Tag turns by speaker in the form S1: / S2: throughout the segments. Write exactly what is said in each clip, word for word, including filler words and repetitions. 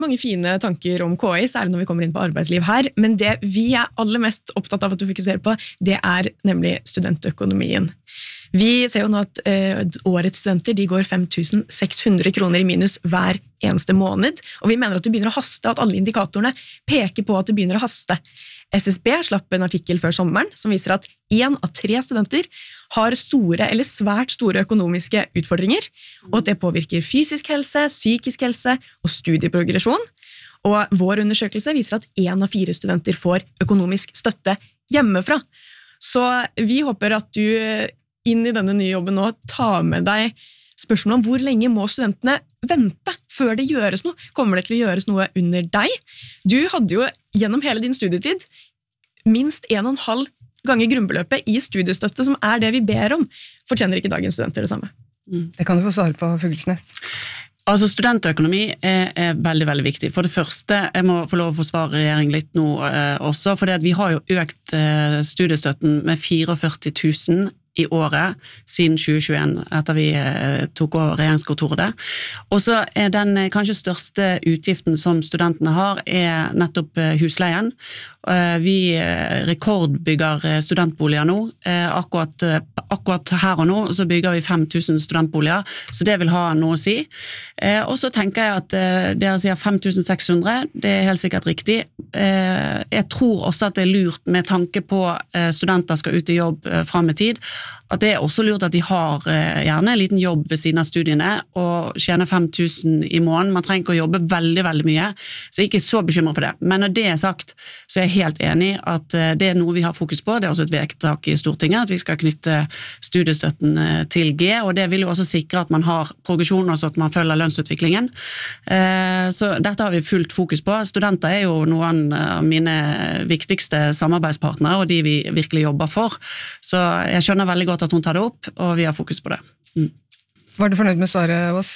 S1: mange fine tanker om K I, særlig når vi kommer inn på arbeidsliv her, men det vi er aller mest opptatt av at du fokuserer på, det er nemlig studentøkonomien. Vi ser jo nå at eh, årets studenter de går fem tusen seks hundre kroner i minus hver eneste måned, og vi mener at det begynner å haste, at alle indikatorene peker på at det begynner å haste. S S B slapp en artikkel før sommeren som viser at en av tre studenter har store eller svært store økonomiske utfordringer, og at det påvirker fysisk helse, psykisk helse og studieprogresjon. Og vår undersøkelse viser at en av fire studenter får økonomisk støtte hjemmefra. Så vi håper at du inn i denne nye jobben nå tar med deg spørsmålet om hvor lenge må studentene vente før det gjøres noe. Kommer det til å gjøres noe under deg? Du hadde jo gjennom hele din studietid minst en og en halv ganger grunnbeløpet i studiestøtte, som er det vi ber om. Fortjener ikke dagens studenter det samme?
S2: Det kan du få svare på, Fuglesnes.
S3: Altså studentøkonomi er, er veldig, veldig viktig. For det første, jeg må få lov å forsvare regjeringen litt nå eh, også, for det at vi har jo økt eh, studiestøtten med førtifire tusen i året siden tjue tjueen, etter vi eh, tok over regjeringskontoret. Og så er den eh, kanskje største utgiften som studentene har, er nettopp eh, husleien. Eh, vi eh, rekordbygger eh, studentboliger nå. Eh, akkurat, eh, akkurat her og nå så bygger vi fem tusen studentboliger, så det vil ha noe å si. Eh, og så tenker jeg at eh, dere sier fem tusen seks hundre, det er helt sikkert riktig. Eh, jeg tror også at det er lurt med tanke på eh, studenter skal ut i jobb eh, frem i tid, at det er også lurt at de har eh, gjerne en liten jobb ved siden av studiene og tjener fem tusen i måneden. Man trenger ikke å jobbe veldig, veldig mye, så jeg er ikke så bekymret for det. Men når det er sagt, så er jeg helt enig at eh, det er noe vi har fokus på. Det er også et vedtak i Stortinget, at vi skal knytte studiestøtten eh, til G, og det vil jo også sikre at man har progresjon, altså at man følger lønnsutviklingen. Eh, så dette har vi fullt fokus på. Studenter er jo noen av mine viktigste samarbeidspartnere, og de vi virkelig jobber for. Så jeg skjønner veldig godt at hun tar det opp, og vi har fokus på det. Mm.
S2: Var du fornøyd med svaret, Ås?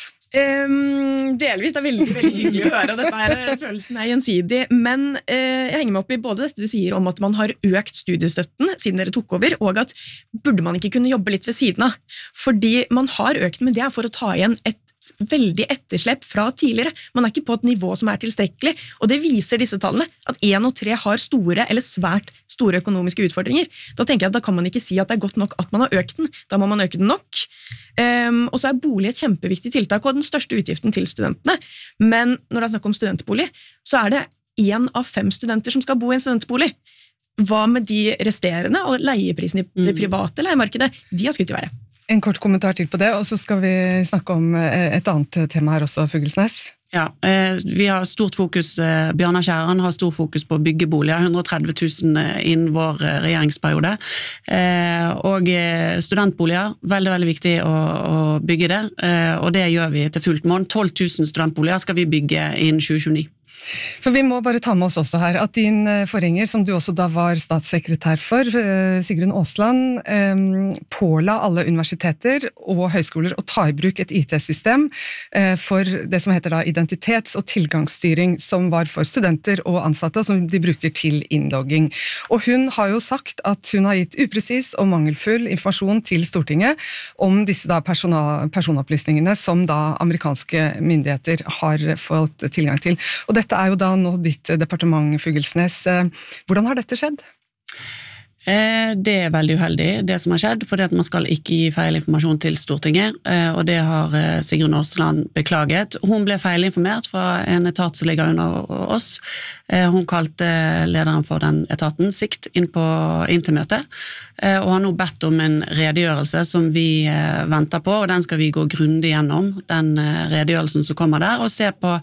S1: Um, delvis, det er veldig, veldig hyggelig å høre, og dette er, følelsen er gjensidig, men uh, jeg henger meg opp i både dette du sier om at man har økt studiestøtten siden dere tok over, og at burde man ikke kunne jobbe litt ved siden av, fordi man har økt, men det er for å ta igjen et veldig etterslep fra tidligere. Man er ikke på et nivå som er tilstrekkelig, og det viser disse tallene, at en og tre har store eller svært store økonomiske utfordringer. Da tenker jeg at da kan man ikke si at det er godt nok at man har økt den, da må man øke den nok. Um, og så er bolig et kjempeviktig tiltak, og den største utgiften til studentene. Men når det er snakk om studentbolig, så er det en av fem studenter som skal bo i en studentbolig. Hva med de resterende, og leieprisene i det private leiemarkedet? De har skutt i været.
S2: En kort kommentar til på det, og så skal vi snakke om et annet tema her også, Fuglesnes.
S3: Ja, eh, vi har stort fokus, eh, Bjarne Skjæran har stor fokus på byggeboliger, hundre og tretti tusen innen vår eh, regjeringsperiode, eh, og eh, studentboliger, veldig, veldig viktig å, å bygge det, eh, og det gjør vi til fullt måned. tolv tusen studentboliger skal vi bygge innen tjue tjueni.
S2: For vi må bare ta med oss også her at din forgjenger, som du også da var statssekretær for, Sigrun Aasland, påla alle universiteter og høyskoler å ta i bruk et I T-system for det som heter da identitets- og tilgangsstyring, som var for studenter og ansatte, som de bruker til innlogging. Og hun har jo sagt at hun har gitt upresis og mangelfull informasjon til Stortinget om disse da persona, personopplysningene som da amerikanske myndigheter har fått tilgang til. Og dette er jo da nå ditt departement, Fuglesnes. Hvordan har dette skjedd?
S3: Det er veldig uheldig, det som har skjedd, fordi at man skal ikke gi feil informasjon til Stortinget, og det har Sigrun Aasland beklaget. Hun ble feilinformert fra en etat som ligger under oss. Hun kalte lederen for den etaten Sikt inn, på, inn til møtet, og har nå bedt om en redegjørelse som vi venter på, og den skal vi gå grundig gjennom, den redegjørelsen som kommer der, og se på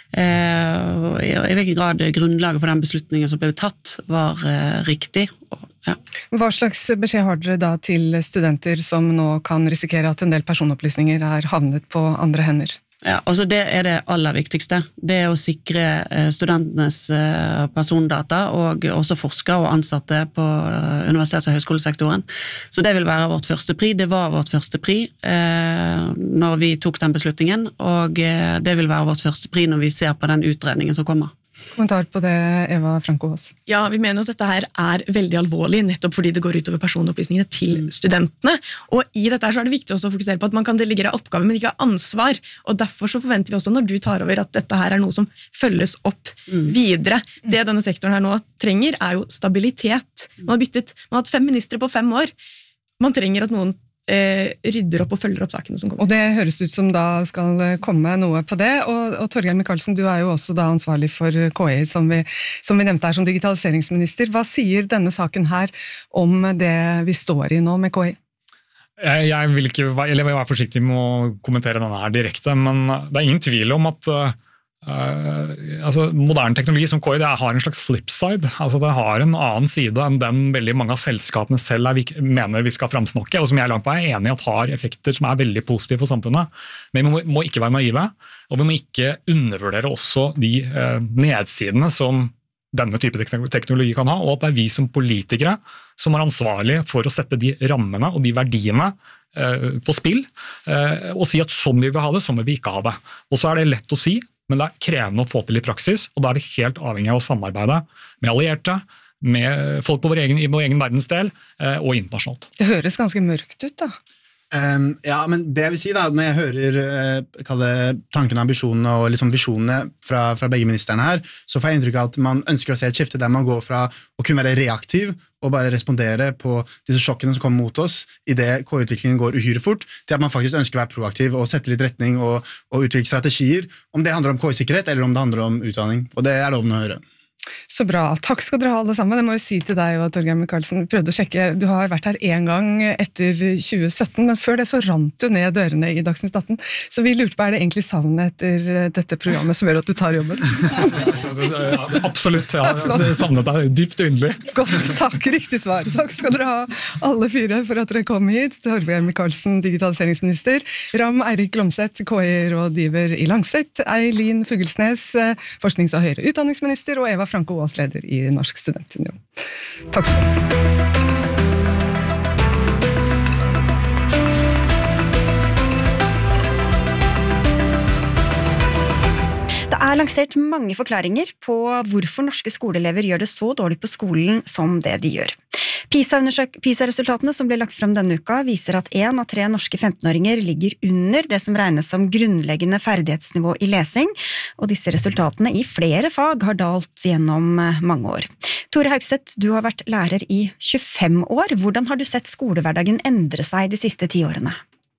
S3: i hvilken grad grunnlaget for den beslutningen som ble tatt var riktig. Ja.
S2: Hva slags beskjed har dere da til studenter som nå kan risikere at en del personopplysninger er havnet på andre hender?
S3: Ja, altså det er det aller viktigste. Det er å sikre studentenes persondata, og også forskere og ansatte på universitets- og høyskolesektoren. Så det vil være vårt første pri. Det var vårt første pri eh, når vi tok den beslutningen, og det vil være vårt første pri når vi ser på den utredningen som kommer.
S2: Kommentar på det, Eva Franco Aas.
S1: Ja, vi mener at dette her er veldig alvorlig, nettopp fordi det går ut over personopplysningene til studentene. Og i dette her så er det viktig også å fokusere på at man kan delegere oppgaver, men ikke ha ansvar. Og derfor så forventer vi også når du tar over at dette her er noe som følges opp videre. Det denne sektoren her nå trenger er jo stabilitet. Man har byttet, man har hatt fem ministre på fem år. Man trenger at noen Eh, rydder opp og følger opp sakene som kommer.
S2: Og det høres ut som da skal komme noe på det, og, og Torgeir Micaelsen, du er jo også da ansvarlig for K I, som vi, som vi nevnte her som digitaliseringsminister. Hva sier denne saken her om det vi står i nå med K I?
S4: Jeg, jeg vil ikke eller jeg vil være forsiktig med å kommentere denne her direkte, men det er ingen tvil om at Uh, altså, moderne teknologi som K I det har en slags flipside, altså det har en annen side enn den veldig mange av selskapene selv er, mener vi skal framsnakke, og som jeg langt på er enig i at har effekter som er veldig positive for samfunnet. Men vi må, må ikke være naive, og vi må ikke undervurdere også de uh, nedsidene som denne type teknologi kan ha, og at det er vi som politikere som er ansvarlige for å sette de rammene og de verdiene uh, på spill, uh, og si at sånn vi vil ha det, sånn vil vi ikke ha det. Og så er det lett å si, men det er krevende å få til i praksis, og da er vi helt avhengig av å samarbeide med allierte, med folk på vår egen, i vår egen verdensdel og internasjonalt.
S2: Det høres ganske mørkt ut da.
S5: Um, ja, men det jeg vil si da, når jeg hører uh, kalle tankene, ambisjonene og liksom visjonene fra, fra begge ministerne her, så får jeg inntrykk av at man ønsker å se et skifte der man går fra å kunne være reaktiv og bare respondere på disse sjokkene som kommer mot oss i det K I-utviklingen går uhyre fort, til at man faktisk ønsker å være proaktiv og sette litt retning og, og utvikle strategier, om det handler om K I-sikkerhet eller om det handler om utdanning, og det er lovende å høre.
S2: Så bra. Takk skal dere ha alle sammen. Jeg må jo si til deg og Torgeir Micaelsen, prøvde å sjekke, du har vært her en gang etter tjue sytten, men før det så rant du ned dørene i Dagsnytt atten, så vi lurte på, er det egentlig savnet etter dette programmet som gjør at du tar jobben?
S4: Ja, absolutt, ja. Jeg savnet deg dypt underlig.
S2: Godt, takk, riktig svar. Takk skal dere ha alle fire for at dere kom hit. Torgeir Micaelsen, digitaliseringsminister, Ram Eirik Glomseth, K I-rådgiver i Langset, Eileen Fuglesnes, forsknings- og høyere utdanningsminister, og Eva Franco Aas, leder i Norsk Studentunion. Takk skal du ha.
S6: Det er lansert mange forklaringer på hvorfor norske skoleelever gjør det så dårlig på skolen som det de gjør. PISA-resultatene som ble lagt frem denne uka viser at en av tre norske femtenåringer ligger under det som regnes som grunnleggende ferdighetsnivå i lesing, og disse resultatene i flere fag har dalt gjennom mange år. Tore Haugseth, du har vært lærer i tjuefem år. Hvordan har du sett skolehverdagen endre seg de siste ti årene?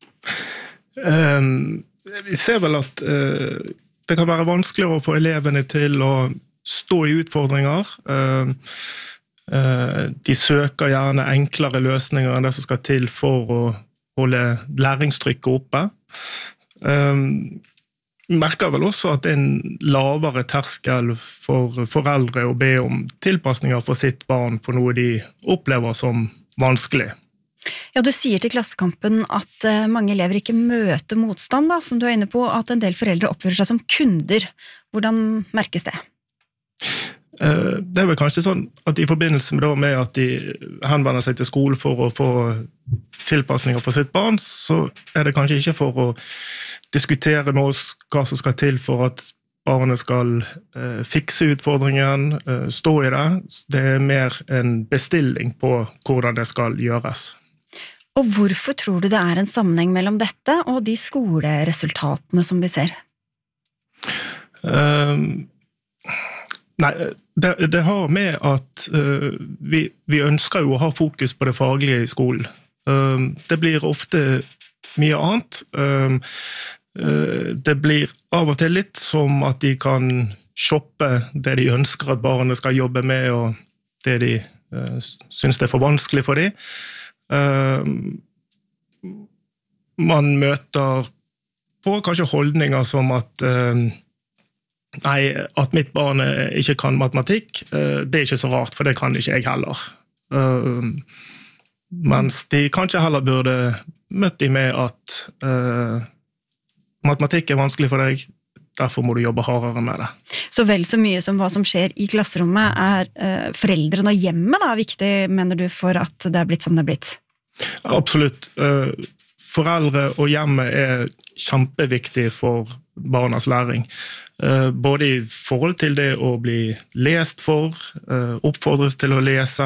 S7: Um, vi ser vel at uh, det kan være vanskeligere å få elevene til å stå i utfordringer. Uh, De søker gjerne enklere løsninger enn det som skal til for å holde læringstrykket oppe. Vi merker vel også at det er en lavere terskel for foreldre å be om tilpasninger for sitt barn på noe de opplever som vanskelig.
S6: Ja, du sier til Klassekampen at mange elever ikke møter motstand, da, som du er inne på, at en del foreldre oppfører seg som kunder. Hvordan merkes det?
S7: Det er vel kanskje sånn at i forbindelse med, med at de henvender seg til skole for å få tilpasninger for sitt barn, så er det kanskje ikke for å diskutere med oss hva som skal til for at barnet skal eh, fikse utfordringen, eh, stå i det. Det er mer en bestilling på hvordan det skal gjøres.
S6: Og hvorfor tror du det er en sammenheng mellom dette og de skoleresultatene som vi ser?
S7: Um, Nei, det, det har med at uh, vi, vi ønsker jo å ha fokus på det faglige i skolen. Um, det blir ofte mye annet. Um, uh, det blir av og til litt som at de kan shoppe det de ønsker at barnet skal jobbe med, og det de uh, synes det er for vanskelig for dem. Um, man møter på kanskje holdninger som at uh, Nei, at mitt barn ikke kan matematikk, det er ikke så rart, for det kan ikke jeg heller. Uh, mens de kanskje heller burde møtt de med at uh, matematikk er vanskelig for deg, derfor må du jobbe hardere med det.
S6: Så vel så mye som hva som skjer i klasserommet, er uh, foreldrene og hjemmet da viktig, mener du, for at det er blitt som det er blitt?
S7: Absolutt. Uh, foreldre og hjemmet er kjempeviktig for barnas læring. Både i forhold til det å bli lest for, oppfordres til å lese,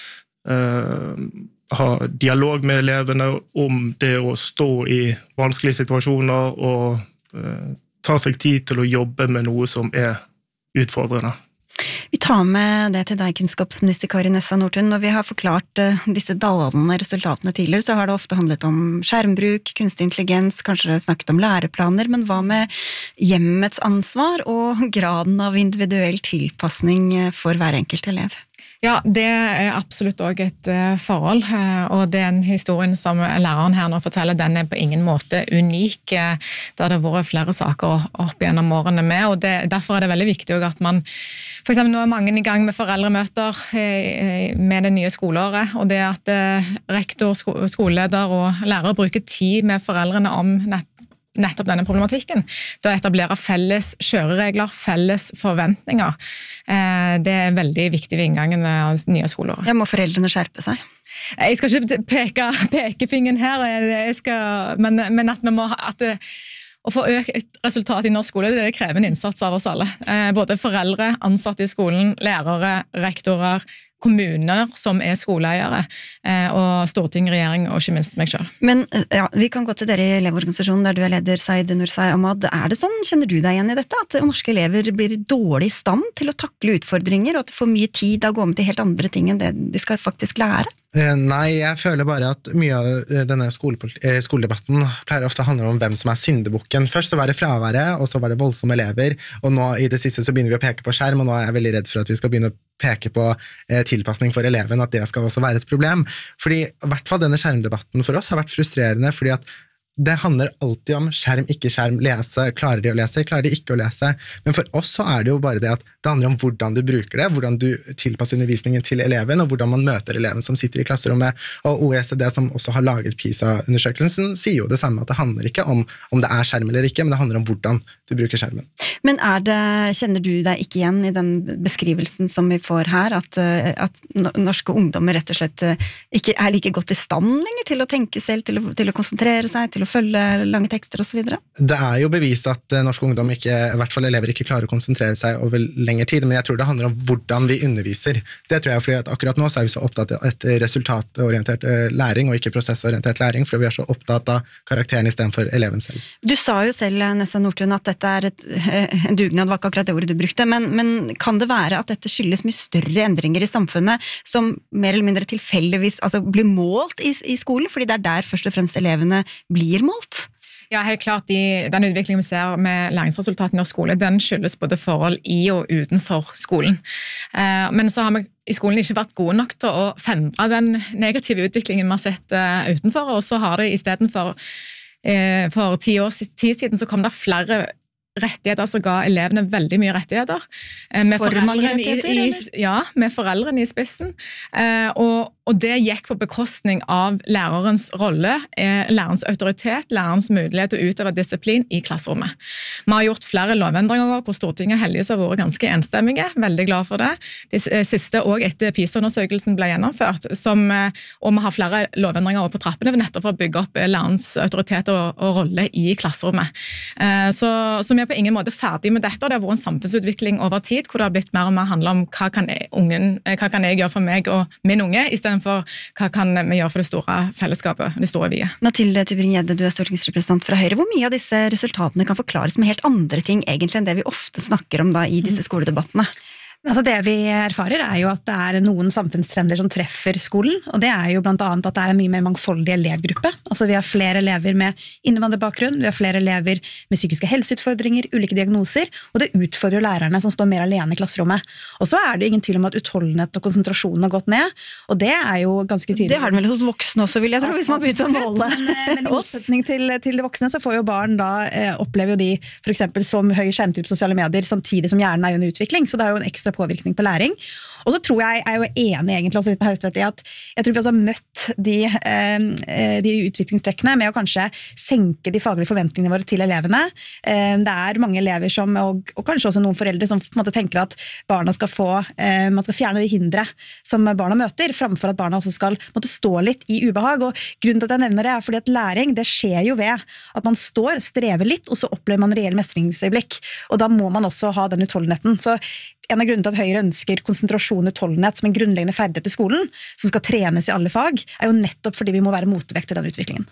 S7: ha dialog med elevene om det å stå i vanskelige situasjoner og ta seg tid til å jobbe med noe som er utfordrende.
S6: Vi tar med det til deg, kunnskapsminister Kari Nessa Nordtun. Når vi har forklart uh, disse dalende resultatene tidligere, så har det ofte handlet om skjermbruk, kunstig intelligens, kanskje snakket om læreplaner, men hva med hjemmets ansvar og graden av individuell tilpassning for hver enkelt elev?
S8: Ja, det er absolutt også et forhold, og den historien som læreren her nå forteller, den er på ingen måte unik, der det har vært flere saker opp gjennom årene med, og det, derfor er det veldig viktig at man, for eksempel nå er mange i gang med foreldremøter med det nye skoleåret, og det at rektor, skoleleder og lærere bruker tid med foreldrene om nett nettopp denne problematikken, da etablere felles kjøreregler, felles forventninger. Det er veldig viktig ved inngangen av nye skoleår.
S6: Ja, må foreldrene skjerpe seg?
S8: Jeg skal ikke peke pekefingeren her, jeg skal, men, men at vi må at det, å få økt resultat i norsk skole, det krever en innsats av oss alle. Både foreldre, ansatte i skolen, lærere, rektorer, kommuner som er skoleeiere, og storting, regjering og ikke minst meg selv.
S6: Men ja, vi kan gå til dere i elevorganisasjonen der du er leder, Zaid Nursai Ahmad. Er det sånn, kjenner du deg igjen i dette, at norske elever blir dårlig i stand til å takle utfordringer, og at de får mye tid å gå med til helt andre ting enn det de skal faktisk lære?
S9: Nei, jeg føler bare at mye av denne skoledebatten pleier ofte å handle om hvem som er syndebukken. Først så var det fraværet, og så var det voldsomme elever, og nå i det siste så begynner vi å peke på skjerm, og nå er jeg veldig redd for at vi skal begynne å peke på tilpassning for eleven, at det skal også være et problem. Fordi i hvert fall denne skjermdebatten for oss har vært frustrerende, fordi at det handler alltid om skjerm, ikke skjerm, lese, klarer de å lese, klarer de ikke å lese, men for oss så er det jo bare det at det handler om hvordan du bruker det, hvordan du tilpasser undervisningen til eleven, og hvordan man møter eleven som sitter i klasserommet, og O E C D som også har laget PISA-undersøkelsen sier jo det samme, at det handler ikke om om det er skjerm eller ikke, men det handler om hvordan du bruker skjermen.
S6: Men er det, kjenner du deg ikke igjen i den beskrivelsen som vi får her, at, at norske ungdommer rett og slett ikke er like godt i stand lenger til å tenke selv, til å, til å konsentrere seg, til å følge lange tekster og så videre? Det
S9: er jo bevist at norsk ungdom ikke, i hvert fall elever ikke klarer å konsentrere seg over lengre tid, men jeg tror det handler om hvordan vi underviser. Det tror jeg fordi at akkurat nå så er vi så opptatt av et resultatorientert læring og ikke prosessorientert læring, for vi er så opptatt av karakteren i stedet for eleven selv. Du sa jo selv, Nessa Nordtun, at dette er et, en dugnad, var ikke akkurat det ordet du brukte, men, men kan det være at dette skyldes mye større endringer i samfunnet som mer eller mindre tilfeldigvis altså, blir målt i, i skolen, fordi det er der først og fremst elevene blir målt?
S8: Ja, helt klart. De, den utviklingen vi ser med læringsresultatene i norsk skole, den skyldes både forhold i og utenfor skolen. Eh, men så har vi i skolen ikke vært gode nok til å fendre den negative utviklingen vi har sett eh, utenfor, og så har det i stedet for, eh, for ti år tid siden så kom det flere rettigheter som ga elevene veldig mye rettigheter. Med
S6: For mange rettigheter,
S8: i, i, ja, med foreldrene i spissen. Eh, og, og det gikk på bekostning av lærerens rolle, eh, lærerens autoritet, lærerens mulighet til å utøve disiplin i klasserommet. Vi har gjort flere lovendringer hvor Stortinget heldigvis har vært ganske enstemmige, veldig glad for det. Det siste og etter PISA-undersøkelsen ble gjennomført, som, og vi har flere lovendringer på trappene nettopp for å bygge opp lærerens autoritet og, og rolle i klasserommet. Eh, så, så vi er på ingen måte ferdig med dette, og det har vært en samfunnsutvikling over tid, hvor det har blitt mer og mer handle om hva kan, jeg, ungen, hva kan jeg gjøre for meg og min unge, i stedet for hva kan vi gjøre for det store fellesskapet, det store vie.
S6: Mathilde Tybring-Gjedde, du er stortingsrepresentant fra Høyre. Hvor mye av disse resultatene kan forklares med helt andre ting egentlig enn det vi ofte snakker om da i disse skoledebattene?
S10: Altså det vi erfarer er jo at det er noen samfunnstrender som treffer skolen, og det er jo blant annet at det er en mye mer mangfoldig elevgruppe. Altså vi har flere elever med innvandrerbakgrunn, vi har flere elever med psykiske helseutfordringer, ulike diagnoser, og det utfordrer lærerne som står mer alene i klasserommet. Og så er det ingen tvil om at utholdenhet og konsentrasjonen har gått ned, og det er jo ganske tydelig.
S6: Det har den vel hos voksne også, vil jeg tro, hvis man begynner å måle.
S10: Men, men i motsetning til, til de voksne så får jo barn da, eh, opplever jo de for eksempel som høy skjermtid på sosiale medier, samtidig som hjernen er i en utvikling, så det er jo en ekstra og påvirkning på læring. Og så tror jeg, jeg er jo enig egentlig også litt med Haustvedt i at jeg tror vi også har møtt de, eh, de utviklingstrekkene med å kanskje senke de faglige forventningene våre til elevene. Eh, det er mange elever som, og, og kanskje også noen foreldre som på en måte tenker at barna skal få, eh, man skal fjerne de hindre som barna møter, framfor at barna også skal måtte stå litt i ubehag. Og grunnen til at jeg nevner det er fordi at læring, det skjer jo ved at man står, strever litt, og så opplever man reell mestringsøyeblikk. Og da må man også ha den utholdenheten. Så en av grunnene til at Høyre ønsker konsentrasjon og utholdenhet som en grunnleggende ferdighet i skolen, som skal trenes i alle fag, er jo nettopp fordi vi må være motvekt til den utviklingen.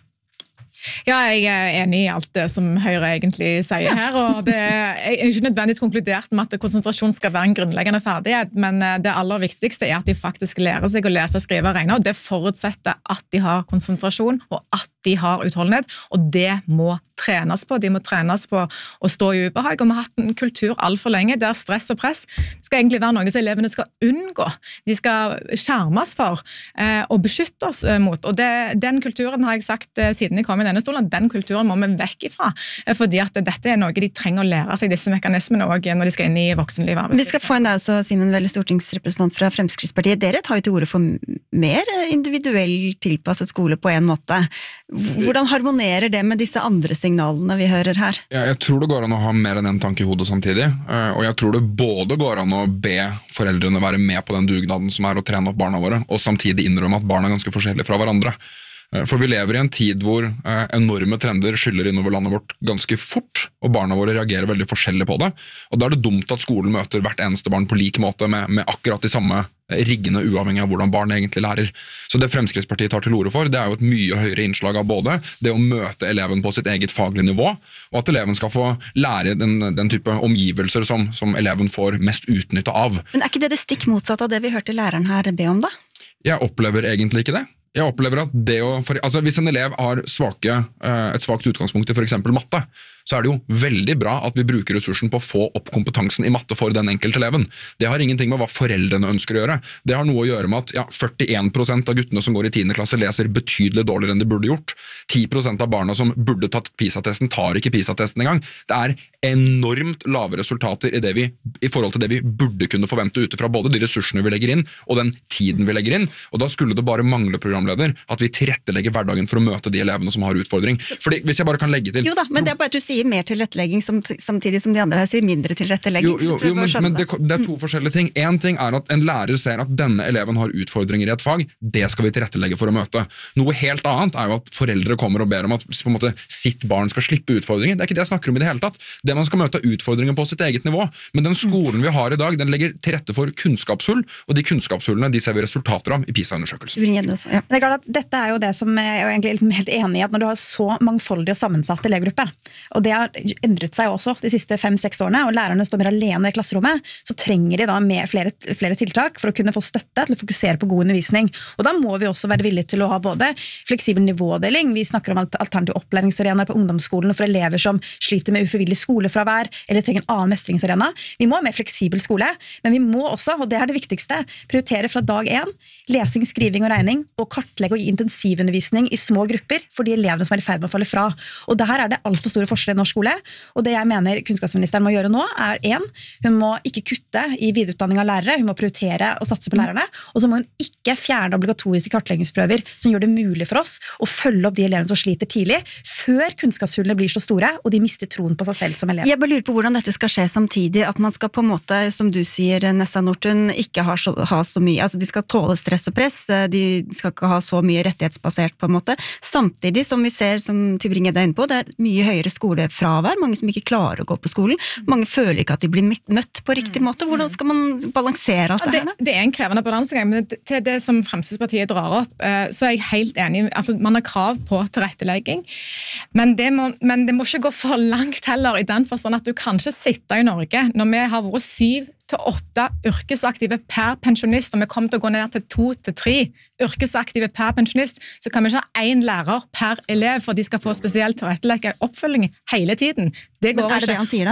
S8: Ja, jeg er enig i alt det som Høyre egentlig sier her, og det er ikke nødvendigvis konkludert med at konsentrasjon skal være en grunnleggende ferdighet, men det aller viktigste er at de faktisk lærer seg å lese, skrive og regne, og det forutsetter at de har konsentrasjon, og at de har utholdenhet, og det må trenes på. De må trenes på å stå i ubehag, og vi har hatt en kultur alt for lenge der stress og press skal egentlig være noe som elevene skal unngå. De skal skjermes for eh, og beskyttes mot, og det, den kulturen har jeg sagt eh, siden jeg kom i denne stolen, den kulturen må vi vekk ifra, eh, fordi at dette er noe de trenger å lære seg, disse mekanismene også når de skal inn i voksenlivet.
S6: Vi skal få en dag så Simen Velle, stortingsrepresentant fra Fremskrittspartiet. Dere tar jo til orde for mer individuell tilpasset skole på en måte. Hvordan harmonerer det med disse andre signalene vi hører her?
S11: Ja, jeg tror det går an å ha mer enn en tanke i hodet samtidig, og jeg tror det både går an å be foreldrene være med på den dugnaden som er å trene opp barna våre, og samtidig innrømme at barna er ganske forskjellige fra hverandre. For vi lever i en tid hvor enorme trender skyller innover landet vårt ganske fort, og barna våre reagerer veldig forskjellig på det, og da er det dumt at skolen møter hvert eneste barn på lik måte med, med akkurat de samme riggene uavhengig av hvordan barn egentlig lærer. Så det Fremskrittspartiet tar til orde for, det er jo et mye høyere innslag av både det å møte eleven på sitt eget faglige nivå, og at eleven skal få lære den, den type omgivelser som, som eleven får mest utnytte av.
S6: Men er ikke det det stikk motsatt av det vi hørte læreren her be om da?
S11: Jeg opplever egentlig ikke det. Jeg opplever at det å, for, altså hvis en elev har svake, et svakt utgangspunkt i for eksempel matte, så er det jo veldig bra at vi bruker ressursen på å få opp kompetansen i matte for den enkelte eleven. Det har ingenting med hva foreldrene ønsker å gjøre. Det har noe å gjøre med at ja, førtien prosent av guttene som går i tiende klasse leser betydelig dårligere enn de burde gjort. ti prosent av barna som burde tatt PISA-testen tar ikke PISA-testen engang. Det er enormt lave resultater i, det vi, i forhold til det vi burde kunne forvente ute fra både de ressursene vi legger inn og den tiden vi legger inn. Og da skulle det bare mangle, programleder, at vi tilrettelegger hverdagen for å møte de elevene som har utfordring. Fordi, hvis jeg bare kan legge til...
S6: Jo da, men det er bare at du sier mer tilretteleging samtidig som de andre her sier mindre tilretteleging.
S11: Jo, jo, jo men, men det, det er to forskjellige ting. En ting er at en lærer ser at denne eleven har utfordringer i et fag, det skal vi tilrettelegge for å møte. Noe helt annet er jo at foreldre kommer og ber om at på en måte, sitt barn skal slippe utfordringer. Det er ikke det jeg snakker om i det hele tatt. Det man skal møte utfordringer på sitt eget nivå. Men den skolen vi har i dag, den legger til rette for kunnskapshull, og de kunnskapshullene de ser vi resultater av i PISA-undersøkelsen.
S10: Ja. Det er klart at dette er jo det som jeg er egentlig helt enig i, at når du har så mangfoldig og sammensatt elevgruppe, og det har endret seg også de siste fem-seks årene, og lærerne står mer alene i klasserommet, så trenger de da med flere, flere tiltak for å kunne få støtte til å fokusere på god undervisning. Og da må vi også være villige til å ha både fleksibel nivådeling, vi snakker om alternative opplæringsarenaer på ungdomsskolen for elever som sliter med ufrivillig skolefravær, eller trenger en annen mestringsarena. Vi må ha mer fleksibel skole, men vi må også, og det er det viktigste, prioritere fra dag én, lesing, skriving og regning, og kartlegge og gi intensivundervisning i små grupper for de elevene som er i ferd med å falle fra. Og der er det alt for store forskjeller i norsk skole, og det jeg mener kunnskapsministeren må gjøre nå er en, hun må ikke kutte i videreutdanning av lærere, hun må prioritere og satse på lærerne, og så må hun ikke fjerne obligatoriske kartleggingsprøver som gjør det mulig for oss å følge opp de elevene som sliter tidlig, før kunnskapshullene blir så store, og de mister troen på seg selv som elev.
S6: Jeg bare lurer på hvordan dette skal skje samtidig, at man skal på en måte, som du sier, Nessa Nordtun, ikke ha så, ha så mye, altså de skal tåle stress og press, de skal ikke ha så mye rettighetsbasert på en måte, samtidig som vi ser, som Tybring-Gjedde er inne på, det er mye høyere skolefravær, mange som ikke klarer å gå på skolen, mange føler ikke at de blir møtt på riktig måte. Hvordan skal man balansere alt det her?
S8: Det, det er en krevende balansegang, men til det som Fremskrittspartiet drar opp, så er jeg helt enig, altså man har krav på tilrettelegging, men det må, men det må ikke gå for langt heller i den forstand at du kanskje sitter i Norge, når vi har vært syv til åtte yrkesaktive per pensjonist, og vi kommer til å gå ned til to til tre yrkesaktive per pensjonist, så kan vi ikke ha én lærer per elev, for de skal få spesielt tilrettelegge oppfølging hele tiden. Det går
S6: Men er det
S8: ikke.
S6: det han sier da?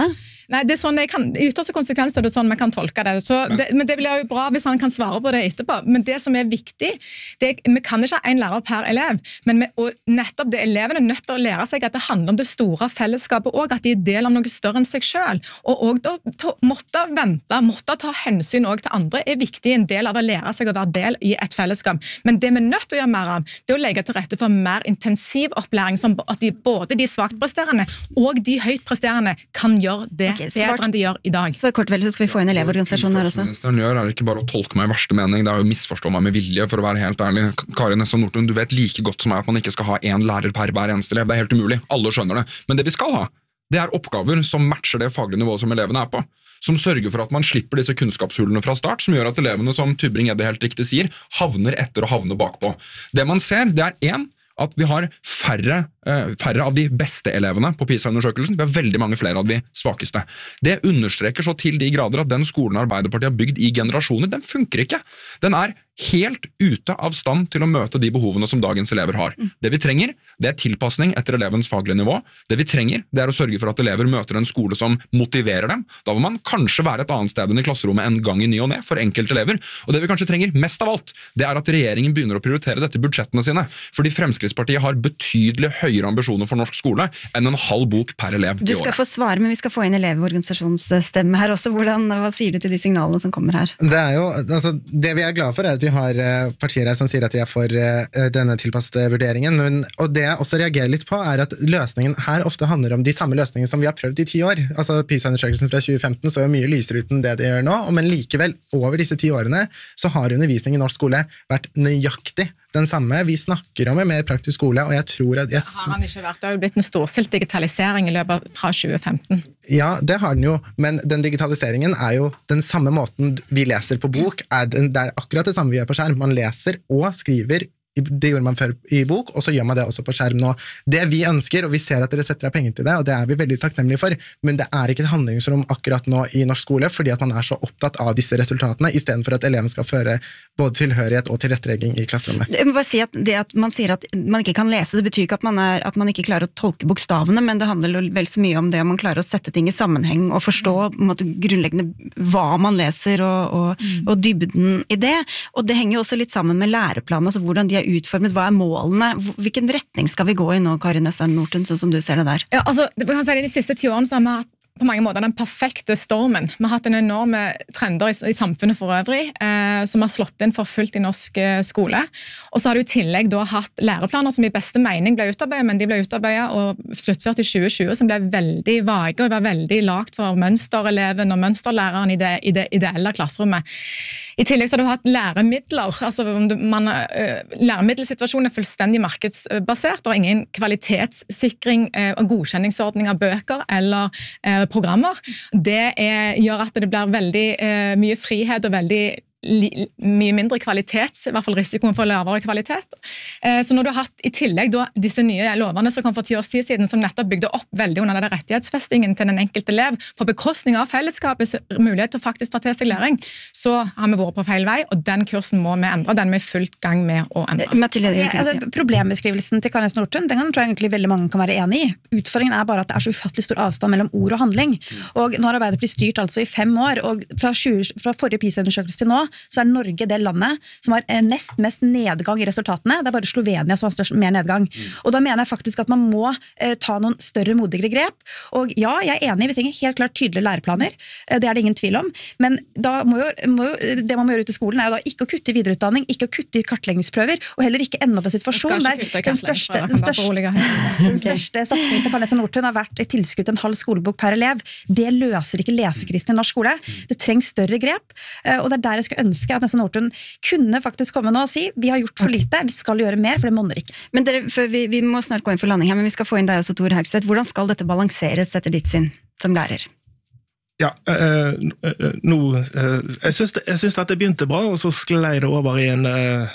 S8: Nei, det er sånn jeg kan, i ytterste konsekvenser er det sånn man kan tolke det. Så det. Men det blir jo bra hvis han kan svare på det etterpå. Men det som er viktig, det er, vi kan ikke ha en lærer per elev, men vi, og nettopp det elevene er nødt til å lære seg at det handler om det store fellesskapet og at de er del av noe større enn seg selv. Og, og da, to, måtte vente, måtte ta hensyn også til andre er viktig en del av å lære seg å være del i et fellesskap. Men det vi er nødt til å gjøre mer av, det er å legge til rette for mer intensiv opplæring, som at de, både de svagtpresterende og de høytpresterende kan gjøre det okay, bedre enn de gjør i dag.
S6: Så kort vel, så skal vi få inn elevorganisasjonen her også.
S11: Det gjør er ikke bare å tolke meg i verste mening, det er jo misforstå meg med vilje, for å være helt ærlig. Kari Nessa Nordtun, du vet like godt som meg at man ikke skal ha en lærer per hver eneste elev. Det er helt umulig, alle skjønner det. Men det vi skal ha, det er oppgaver som matcher det faglige nivået som elevene er på. Som sørger for at man slipper disse kunnskapshullene fra start, som gjør at elevene, som Tybring-Gjedde helt riktig sier, havner etter å havne bakpå. Det man ser, det er en, at vi har færre, uh, færre av de beste elevene på PISA-undersøkelsen, vi har veldig mange flere av de svakeste. Det understreker så til de grader at den skolen Arbeiderpartiet har bygd i generasjoner, den funker ikke. Den er helt ute av stand til å møte de behovene som dagens elever har. Det vi trenger, det er tilpasning etter elevens faglige nivå. Det vi trenger, det er å sørge for at elever møter en skole som motiverer dem. Da må man kanskje være et annet sted enn i klasserommet en gang i ny og ned for enkelte elever. Og det vi kanskje trenger mest av alt, det er at regjeringen begynner å prioritere dette i budsjettene sine, fordi Fremskrittspartiet har betydelig høyere ambisjoner for norsk skole enn en halv bok per elev i året.
S6: Du skal få svare, men vi skal få inn elevorganisasjonsstemme her også. Hvordan, hva sier du til de signalene som kommer her?
S9: Det er jo, altså, det vi er glad for er at vi har partier her som sier at de er for denne tilpassede vurderingen, men, og det jeg også reagerer litt på er at løsningen her ofte handler om de samme løsningene som vi har prøvd i ti år. Altså PISA-undersøkelsen fra tjue femten så jo mye lysere ut enn det de gjør nå, men likevel over disse ti årene så har undervisning i norsk skole vært nøyaktig den samme. Vi snakker om en mer praktisk skole, og jeg tror at... Jeg...
S8: Har han ikke vært? Det har jo blitt en storstilt digitalisering i løpet fra tjue femten.
S9: Ja, det har den jo, men den digitaliseringen er jo den samme måten vi leser på bok, er den, det er akkurat det samme vi gjør på skjerm. Man leser og skriver, det gjorde man før i bok, og så gjør man det også på skjerm nå. Det vi ønsker, og vi ser at dere setter av penger til det, og det er vi veldig takknemlige for, men det er ikke et handlingsrom akkurat nå i norsk skole, fordi at man er så opptatt av disse resultatene, i stedet for at eleven skal føre både tilhørighet og tilrettelegging i klasserommet.
S6: Jeg må bare si at det at man sier at man ikke kan lese, det betyr ikke at man, er, at man ikke klarer å tolke bokstavene, men det handler vel så mye om det om man klarer å sette ting i sammenheng og forstå måte, grunnleggende hva man leser og, og, og dybden i det. Og det henger jo også litt sammen med læreplanen, altså hvordan de er utformet, hva er målene, hvilken retning skal vi gå i nå, Kari Nessa Nordtun, sånn som du ser det der?
S8: Ja, altså, vi kan si det, de siste ti årene så har vi hatt på mange måter den perfekte stormen. Vi har hatt en enorme trender i, i samfunnet for øvrig, eh, som har slått inn for fullt i norsk eh, skole. Og så har du i tillegg da hatt læreplaner som i beste mening ble utarbeidet, men de ble utarbeidet og sluttført i tjue tjue, som ble veldig vage og var veldig lagt for mønstereleven og mønsterlæreren i det, i det ideelle klasserommet. I tillegg så har du hatt læremidler. Altså, man, uh, læremiddelsituasjonen er fullstendig markedsbasert. Det er ingen kvalitetssikring uh, og godkjenningsordning av bøker eller uh, programmer. Det er, gjør at det blir veldig uh, mye frihet og veldig li, mye mindre kvalitet, i hvert fall risikoen for lavere kvalitet. Uh, så når du har hatt i tillegg da, disse nye lovene som kom for ti års tid siden, som nettopp bygde opp veldig under det rettighetsfestingen til den enkelte elev, på bekostning av fellesskapets mulighet til å faktisk ta til seg læring, så har vi vært på feil vei, og den kursen må vi endre, den er vi i fullt gang med å endre.
S10: Mathilde, altså, problembeskrivelsen til Kari Nessa Nordtun, den tror jeg egentlig veldig mange kan være enig i. Utfordringen er bare at det er så ufattelig stor avstand mellom ord og handling. Og nå har Arbeiderpartiet styrt altså i fem år, og fra, tjue, fra forrige PISA-undersøkelse til nå, så er Norge det landet som har nest mest nedgang i resultatene. Det er bare Slovenia som har størst mer nedgang. Og da mener jeg faktisk at man må eh, ta noen større, modigere grep. Og ja, jeg er enig, vi trenger helt klart tydelige læreplaner. Eh, det er det ingen tvil om. Men da må jo, må jo, det man må gjøre ute i skolen er jo da ikke å kutte i videreutdanning, ikke å kutte i kartleggingsprøver, og heller ikke ende opp i en situasjon der den største, den største, den største satsningen til Kari Nessa Nordtun har vært et tilskudd til en halv skolebok per elev. Det løser ikke lesekrisen i norsk skole. Det trengs større grep, og det er der jeg skulle ønske at Nessa Nordtun kunne faktisk komme nå og si vi har gjort for lite, vi skal gjøre mer, for det monner ikke.
S6: Men dere, vi, vi må snart gå inn for landing her, men vi skal få inn deg også, Tor Haugstedt. Hvordan skal dette balanseres etter ditt syn som lærer?
S7: Ja, øh, øh, nå, øh, jeg synes, det, jeg synes at det begynte bra, og så sklei det over i en øh,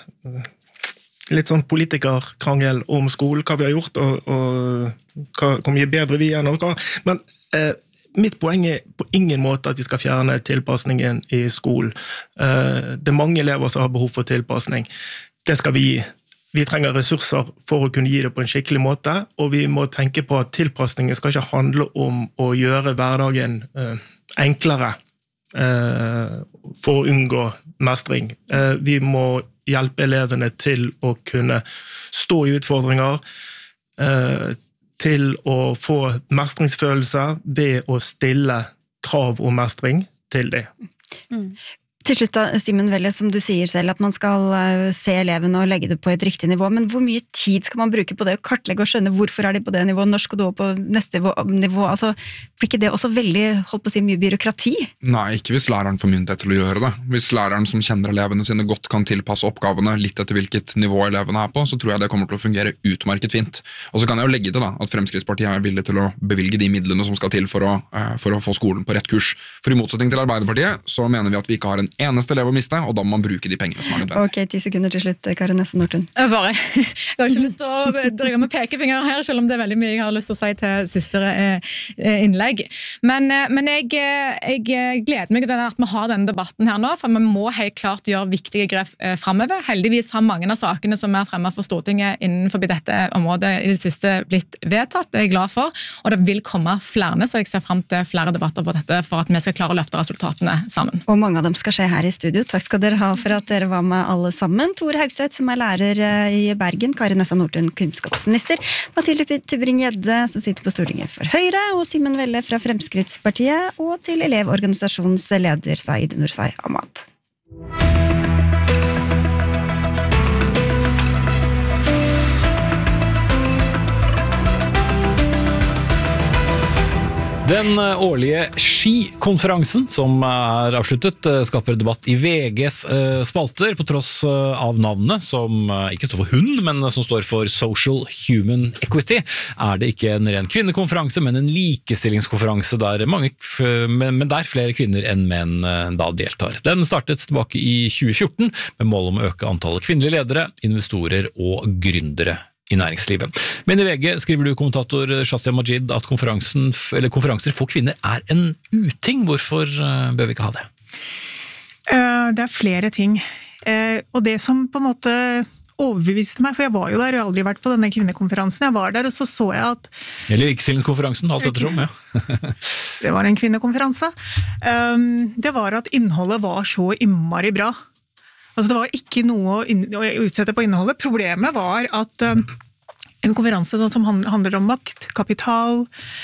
S7: litt sånn politikerkrangel om skolen, hva vi har gjort, og, og hva, hvor mye bedre vi er enn noe. Men øh, mitt poeng er på ingen måte at vi skal fjerne tilpasningen i skolen. Øh, det er mange elever som har behov for tilpasning. Det skal vi gi. vi trenger ressurser for å kunne gi det på en skikkelig måte, og vi må tenke på at tilpasningen skal ikke handle om å gjøre hverdagen eh, enklere eh, for å unngå mestring. Eh, vi må hjelpe elevene til å kunne stå i utfordringer, eh, til å få mestringsfølelse ved å stille krav om mestring til det.
S6: Mm. Til slutt da, Simen Velle, som du sier selv, at man skal se elevene og legge det på et riktig nivå, men hvor mye tid skal man bruke på det å kartlegge og skjønne hvorfor er de på det nivået, når skal du opp på neste nivå? Altså, blir ikke det også veldig, holdt på å si, mye byråkrati?
S11: Nei, ikke hvis læreren får myndighet til å gjøre det. Hvis læreren som kjenner elevene sine godt kan tilpasse oppgavene litt etter hvilket nivå elevene er på, så tror jeg det kommer til å fungere utmerket fint. Og så kan jeg jo legge til da, at Fremskrittspartiet er villig til å bevilge de midlene som skal til for å, for å få skolen på rett kurs. For i motsetning til Arbeiderpartiet, så mener vi at vi ikke har en eneste elev å miste, og da må man bruke de pengene som er nødvendig.
S6: Ok, ti sekunder til slutt, Kari Nesse Nordtun.
S8: Bare, jeg har ikke lyst til å drive med pekefinger her, selv om det er veldig mye jeg har lyst til å si til siste innlegg. Men, men jeg, jeg gleder meg til at vi har denne debatten her nå, for vi må helt klart gjøre viktige grep fremover. Heldigvis har mange av sakene som er fremmet for Stortinget innenfor dette området i det siste blitt vedtatt, det er jeg glad for, og det vil komme flere, så jeg ser frem til flere debatter på dette for at vi skal klare å løfte resultatene sammen.
S6: Og mange av dem skal skje her i studio. Takk skal dere ha for at dere var med alle sammen. Tore Haugseth, som er lærer i Bergen, Kari Nessa Nordtun, kunnskapsminister, Mathilde Tybring-Gjedde, som sitter på Stortinget for Høyre, og Simen Velle fra Fremskrittspartiet, og til elevorganisasjonens leder Said Nursai Ahmad.
S12: Den årlige skikonferansen som er avsluttet skaper debatt i V G's spalter på tross av navnet som ikke står for hund, men som står for Social Human Equity. Er det ikke en ren kvinnekonferanse, men en likestillingskonferanse der, mange, men der flere kvinner enn menn da deltar. Den startet tilbake i tjue fjorten med mål om å øke antallet kvinnelige ledere, investorer og gründere i næringslivet. Men i V G skriver du, kommentator Shazia Majid, at konferansen, eller konferanser for kvinner er en uting. Hvorfor bør vi ikke ha det?
S13: Det er flere ting. Og det som på en måte overbeviste meg, for jeg var jo der, jeg har aldri vært på denne kvinnekonferansen, jeg var der, og så så jeg at...
S12: Eller likestillingskonferansen, alt ettersom, ja.
S13: Det var en kvinnekonferanse. Det var at innholdet var så innmari bra. Altså det var ikke noe å utsette på innholdet. Problemet var at um, en konferanse som handler om makt, kapital,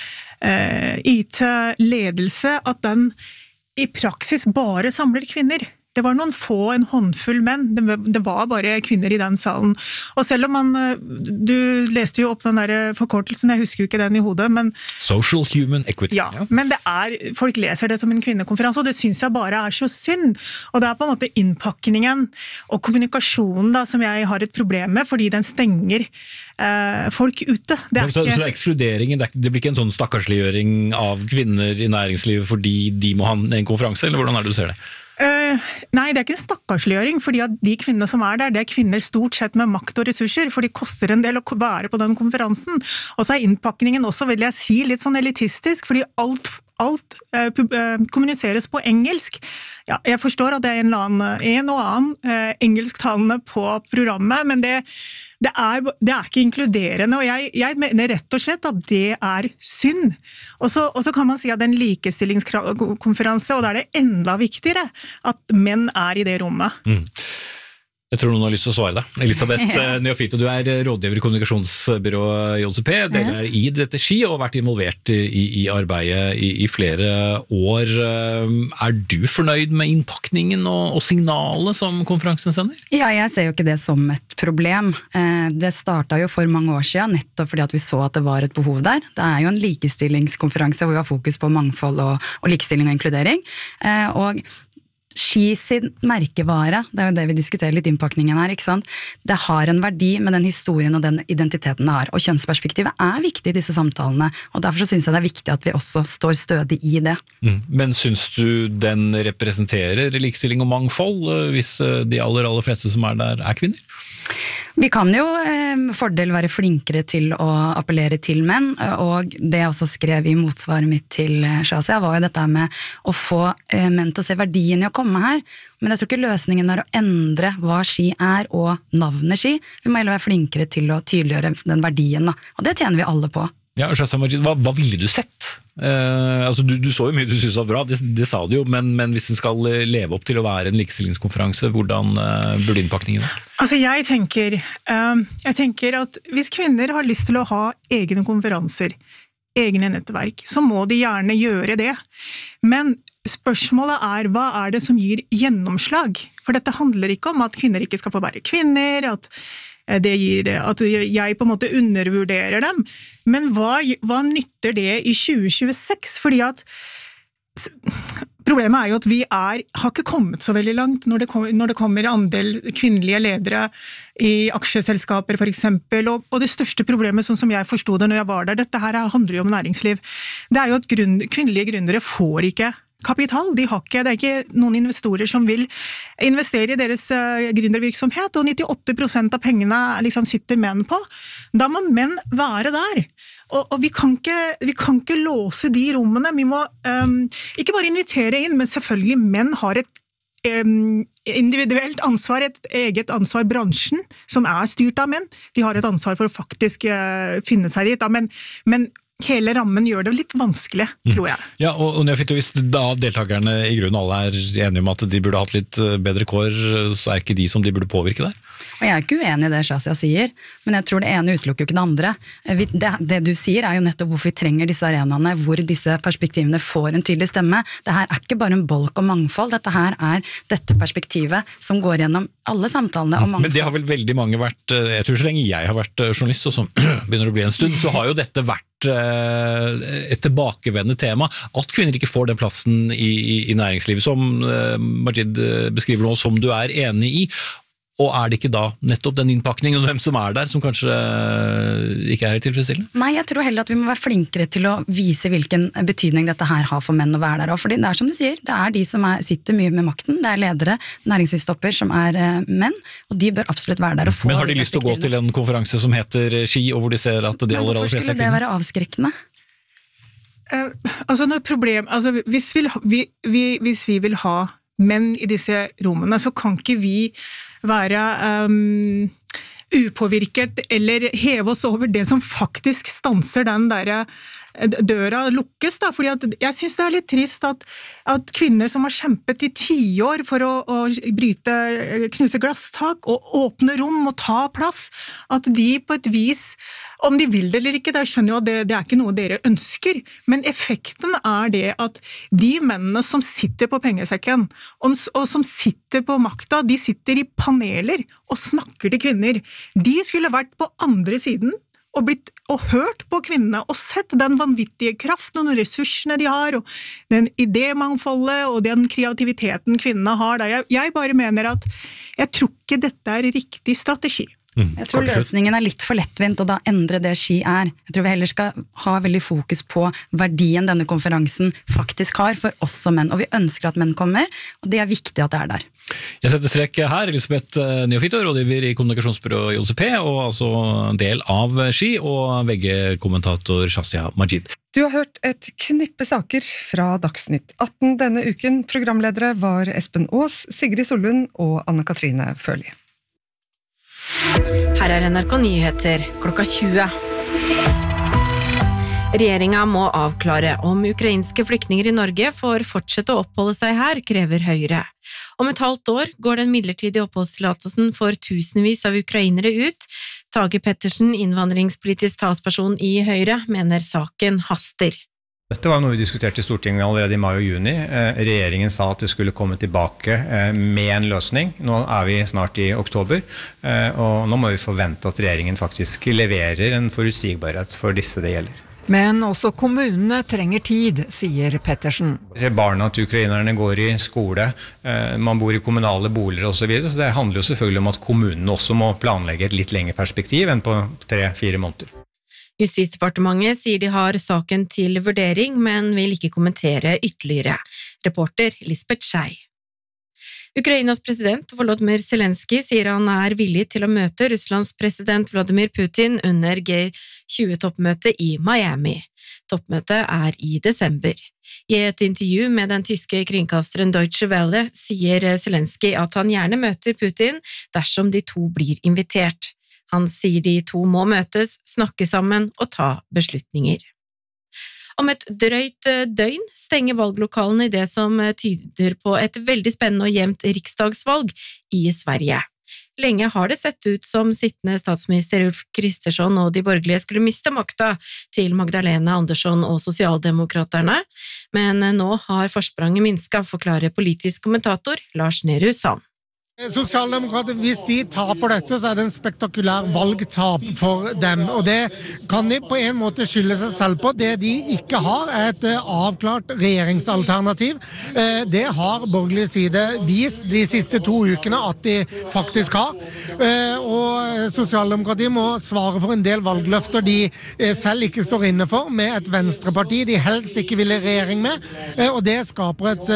S13: eh, I T, ledelse, at den i praksis bare samler kvinner. Det var noen få, en håndfull menn. Det, det var bare kvinner i den salen. Og selv om man, du leste jo opp den der forkortelsen, jeg husker jo ikke den i hodet, men...
S12: Social Human Equity.
S13: Ja, ja. Men det er, folk leser det som en kvinnekonferanse, og det synes jeg bare er så synd. Og det er på en måte innpakningen og kommunikasjonen da, som jeg har et problem med, fordi den stenger eh, folk ute. Det er
S12: så,
S13: ikke...
S12: så ekskluderingen, det, er, det blir ikke en sånn stakkarsliggjøring av kvinner i næringslivet fordi de må ha en konferanse, eller hvordan er det du ser det?
S13: Uh, nei, det er ikke en stakkarsliggjøring, fordi at de kvinnene som er der, det er kvinner stort sett med makt og ressurser, for de koster en del å være på den konferansen. Og så er innpakningen også, vil jeg si, litt sånn elitistisk, fordi alt, alt uh, uh, kommuniseres på engelsk. Ja, jeg forstår at det er en, annen, en og annen uh, engelsktalende på programmet, men det, det, er, det er ikke inkluderende, og jeg, jeg mener rett og slett at det er synd. Og så, og så kan man si at det er en likestillingskonferanse, og da er det enda viktigere at menn er i det rommet.
S12: Mm. Jeg tror noen har lyst til å svare deg. Elisabeth Neofito, du er rådgiver i kommunikasjonsbyrået J C P, dere er i dette ski og har vært involvert i, i arbeidet i, i flere år. Er du fornøyd med innpakningen og, og signalet som konferansen sender?
S14: Ja, jeg ser jo ikke det som et problem. Det startet jo for mange år siden, nettopp fordi at vi så at det var et behov der. Det er jo en likestillingskonferanse hvor vi har fokus på mangfold og, og likestilling og inkludering. Og Ski sin merkevare, det er jo det vi diskuterer litt innpakningen her, ikke sant? Det har en verdi med den historien og den identiteten det har, og kjønnsperspektivet er viktig i disse samtalene, og derfor så synes jeg det er viktig at vi også står stødig i det.
S12: Mm. Men synes du den representerer likestilling og mangfold, hvis de aller, aller fleste som er der er kvinner?
S14: Vi kan jo eh, fordel være flinkere til å appellere til menn, og det jeg også skrev i motsvaret mitt til Shazia var jo dette med å få eh, menn til å se verdien i å komme her, men jeg tror ikke løsningen er å endre hva ski er og navnet ski. Vi må heller være flinkere til å tydeliggjøre den verdien, da. Og det tjener vi alle på.
S12: Ja, Shazia Majid, hva, hva ville du sett? Eh, altså du, du så jo mye du synes var bra, det, det sa du jo, men, men hvis den skal leve opp til å være en likestillingskonferanse, hvordan uh, burde innpakningen være?
S13: Altså jeg tenker, um, jeg tenker at hvis kvinner har lyst til å ha egne konferanser, egne nettverk, så må de gjerne gjøre det. Men spørsmålet er, hva er det som gir gjennomslag? For dette handler ikke om at kvinner ikke skal få være kvinner, at det gir at jeg på en måte undervurderer dem, men hva, hva nytter det i tjue tjueseks? Fordi at problemet er jo at vi er, har ikke kommet så veldig langt når det kommer, når det kommer andel kvinnelige ledere i aksjeselskaper for eksempel, og, og det største problemet, sånn som jeg forstod det når jeg var der, dette her handler jo om næringsliv, det er jo at grunn, kvinnelige gründere får ikke kapital, de har ikke, det er ikke noen investorer som vil investere i deres uh, gründervirksomhet, og nittiåtte prosent av pengene liksom sitter menn på. Da må menn være der. Og, og vi, kan ikke, vi kan ikke låse de rommene. Vi må um, ikke bare invitere inn, men selvfølgelig menn har et um, individuelt ansvar, et eget ansvar, bransjen, som er styrt av menn. De har et ansvar for å faktisk uh, finne seg dit, da, men, men hele rammen gjør det litt vanskelig, tror jeg.
S12: Ja, og, og jeg fikk jo visst da deltakerne i grunnen alle er enige om at de burde hatt litt bedre kår, så er ikke de som de burde påvirke der?
S14: Og jeg er ikke uenig i det Shazia sier, men jeg tror det ene utelukker ikke det andre. Det, det du sier er jo nettopp hvorfor vi trenger disse arenaene, hvor disse perspektivene får en tydelig stemme. Det her er ikke bare en bolk og mangfold, dette her er dette perspektivet som går gjennom alle samtalene om mangfold.
S12: Men det har vel veldig mange vært, jeg tror så lenge jeg har vært journalist, og som begynner å bli en stund, så har jo dette vært et tilbakevendende tema, at kvinner ikke får den plassen i, i, i næringslivet som Majid beskriver nå, som du er enig i. Og er det ikke da nettopp den innpakningen og hvem som er der, som kanskje ikke er tilfredsstillende?
S14: Nei, jeg tror heller at vi må være flinkere til å vise hvilken betydning dette her har for menn å være der. Fordi det er som du sier, det er de som er, sitter mye med makten, det er ledere, næringslivstopper som er uh, menn, og de bør absolutt være der og få.
S12: Men har de lyst til å gå til en konferanse som heter Ski, og hvor de ser at de aller, aller fleste er kvinner? Men hvorfor skulle det være avskrekkende?
S13: Uh, altså, noe problem, altså hvis, vi, vi, vi, hvis vi vil ha menn i disse rommene, så kan ikke vi være um, upåvirket eller heve oss over det som faktisk stanser den der døra lukkes, da, fordi at jeg synes det er litt trist at, at kvinner som har kjempet i tiår for å, å bryte, knuse glasstak og åpne rom og ta plass, at de på et vis, om de vil det eller ikke, det skjønner jo at det, det er ikke noe dere ønsker, men effekten er det at de mennene som sitter på pengesekken, og, og som sitter på makta, de sitter i paneler og snakker til kvinner. De skulle vært på andre siden, og blitt og hørt på kvinnene, og sett den vanvittige kraften og ressursene de har, og den idémangfoldet og den kreativiteten kvinnene har. Jeg, jeg bare mener at jeg tror ikke dette er riktig strategi.
S14: Mm, jeg tror løsningen er litt for lettvint, og da endre det Ski er. Jeg tror vi heller skal ha veldig fokus på verdien denne konferansen faktisk har for oss som menn, og vi ønsker at menn kommer, og det er viktig at det er der.
S12: Jeg setter strek her, Elisabeth Neofito, rådgiver i kommunikasjonsbyrået J C P, og altså del av Ski, og V G-kommentator Shazia Majid.
S2: Du har hørt et knippe saker fra Dagsnytt atten denne uken. Programledere var Espen Aas, Sigrid Sollund og Anne-Katrine Førli.
S15: Her er N R K Nyheter klokka tjue. Regjeringen må avklare om ukrainske flyktninger i Norge får fortsette å oppholde seg her, krever Høyre. Om et halvt år går den midlertidige oppholdstillatelsen for tusenvis av ukrainere ut. Tage Pettersen, innvandringspolitisk talsperson i Høyre, mener saken haster.
S16: Dette var noe vi diskuterte i Stortinget allerede i mai og juni. Regjeringen sa at det skulle komme tilbake med en løsning. Nå er vi snart i oktober, og nå må vi forvente at regjeringen faktisk leverer en forutsigbarhet for disse det gjelder.
S17: Men også kommunene trenger tid, sier Pettersen.
S16: Barna til ukrainerne går i skole, man bor i kommunale boliger og så videre, så det handler jo selvfølgelig om at kommunene også må planlegge et litt lengre perspektiv enn på tre-fire måneder.
S15: Justisdepartementet sier de har saken til vurdering, men vil ikke kommentere ytterligere. Reporter Lisbeth Skei. Ukrainas president Volodymyr Zelensky sier han er villig til å møte Russlands president Vladimir Putin under G tjue-toppmøtet i Miami. Toppmøtet er i desember. I et intervju med den tyske kringkasteren Deutsche Welle sier Zelensky at han gjerne møter Putin dersom de to blir invitert. Han sier de to må møtes, snakke sammen og ta beslutninger. Om et drøyt døgn stenger valglokalene i det som tyder på et veldig spennende og jevnt riksdagsvalg i Sverige. Lenge har det sett ut som sittende statsminister Ulf Kristersson og de borgerlige skulle miste makta til Magdalena Andersson og Sosialdemokraterne, men nå har forspranget minsket, forklarer politisk kommentator Lars Nehru Sand.
S18: Sosialdemokrater, hvis de taper dette, så er det en spektakulær valgtap for dem, og det kan de på en måte skylde seg selv på. Det de ikke har er et avklart regjeringsalternativ. Det har borgerlig side vist de siste to ukene at de faktisk har, og Sosialdemokratiet må svare for en del valgløfter de selv ikke står inne for, med et venstreparti de helst ikke vil i regjering med, og det skaper et,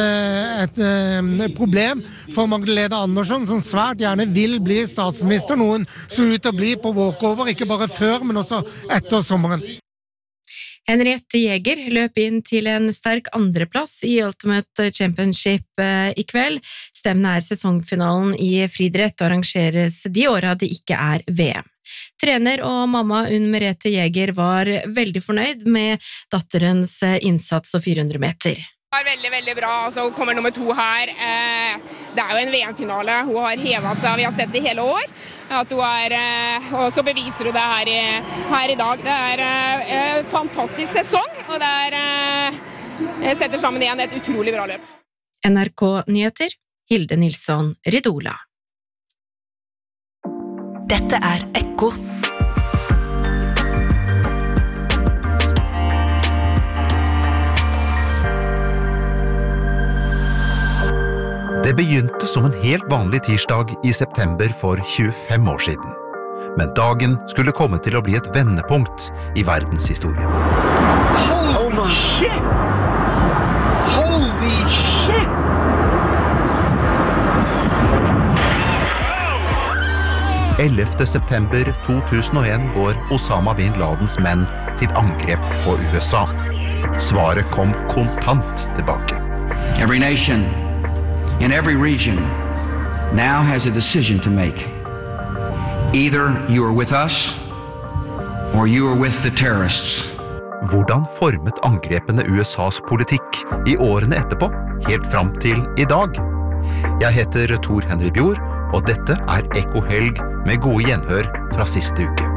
S18: et problem for Magdalena Andersson, som svært gjerne vil bli statsminister, noen så ut til å bli på walkover, ikke bare før, men også etter sommeren.
S15: Henriette Jäger løp inn til en sterk andreplass i Ultimate Championship i kveld. Stemmen er sesongfinalen i friidrett og arrangeres de årene det ikke er V M. Trener og mamma Unn Merete Jäger var veldig fornøyd med datterens innsats og fire hundre meter.
S19: Det var veldig, veldig bra, og så kommer nummer to her. Det er jo en V M-finale, hun har hevet seg, vi har sett det hele år, at hun er, og så beviser hun det her i, her i dag. Det er en fantastisk sesong, og det er, setter sammen igjen et utrolig bra løp.
S15: N R K-nyheter, Hilde Nilsson Ridola.
S20: Dette er Ekko.
S21: Det begynte som en helt vanlig tirsdag i september for tjuefem år siden. Men dagen skulle komme til å bli et vendepunkt i verdenshistorien.
S22: Holy shit! Holy shit!
S21: ellevte september to tusen og en går Osama bin Ladens menn til angrep på U S A. Svaret kom kontant tilbake.
S23: Every nation in every region now has a decision to make. Either you are with us or you are with the terrorists.
S21: Hvordan formet angrepene U S A's politikk i årene etterpå, helt fram til i dag? Jeg heter Tor Henry Bjord, og dette er Ekko Helg med gode gjenhør fra siste uke.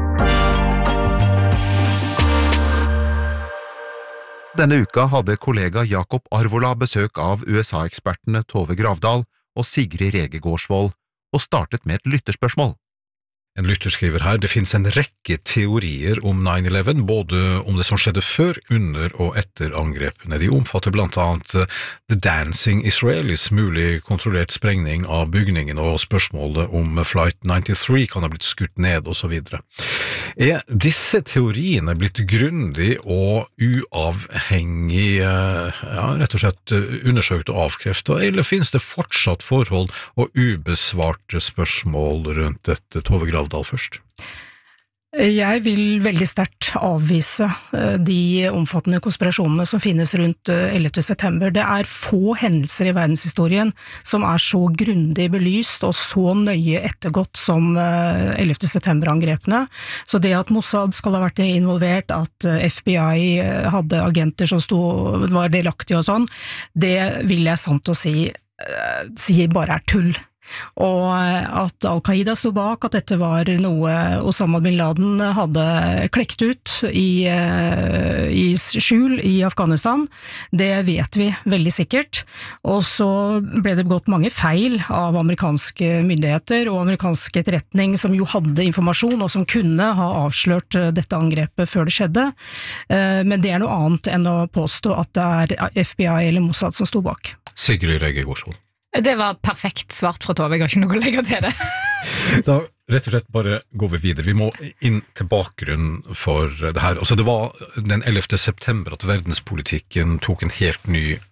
S21: Denne uka hadde kollega Jakob Arvola besøk av U S A-ekspertene Tove Gravdal og Sigrid Rege Gårdsvold, og startet med et lytterspørsmål.
S12: En lytter skriver her, det finnes en rekke teorier om nine eleven, både om det som skjedde før, under og etter angrepene. De omfatter blant annet The Dancing Israelis, mulig kontrollert sprengning av bygningen, og spørsmålet om Flight ninety-three kan ha blitt skutt ned, og så videre. Er disse teoriene blitt grundig og uavhengig, ja, rett og slett undersøkt og avkreftet, eller finnes det fortsatt forhold og ubesvarte spørsmål rundt dette? Tove Gravdal først.
S24: Jeg vil veldig sterkt avvise de omfattende konspirasjonene som finnes rundt ellevte september. Det er få hendelser i verdenshistorien som er så grundig belyst og så nøye ettergått som ellevte september-angrepene. Så det at Mossad skal ha vært involvert, at F B I hadde agenter som stod, var delaktige og sånn, det vil jeg sant å si, si bare er tull. Og at Al-Qaida stod bak, at dette var noe Osama bin Laden hadde klekt ut i, i skjul i Afghanistan, det vet vi veldig sikkert. Og så ble det begått mange feil av amerikanske myndigheter og amerikansk etterretning som jo hadde informasjon og som kunne ha avslørt dette angrepet før det skjedde. Men det er noe annet enn å påstå at det er F B I eller Mossad som stod bak.
S12: Sigrid Rege Gårdsvold.
S25: Det var perfekt svart fra Tove, jeg har ikke noe å legge til det.
S12: Da rett og slett bare går vi videre. Vi må inn til bakgrunn for det her. Altså det var den ellevte september at verdenspolitikken tok en helt ny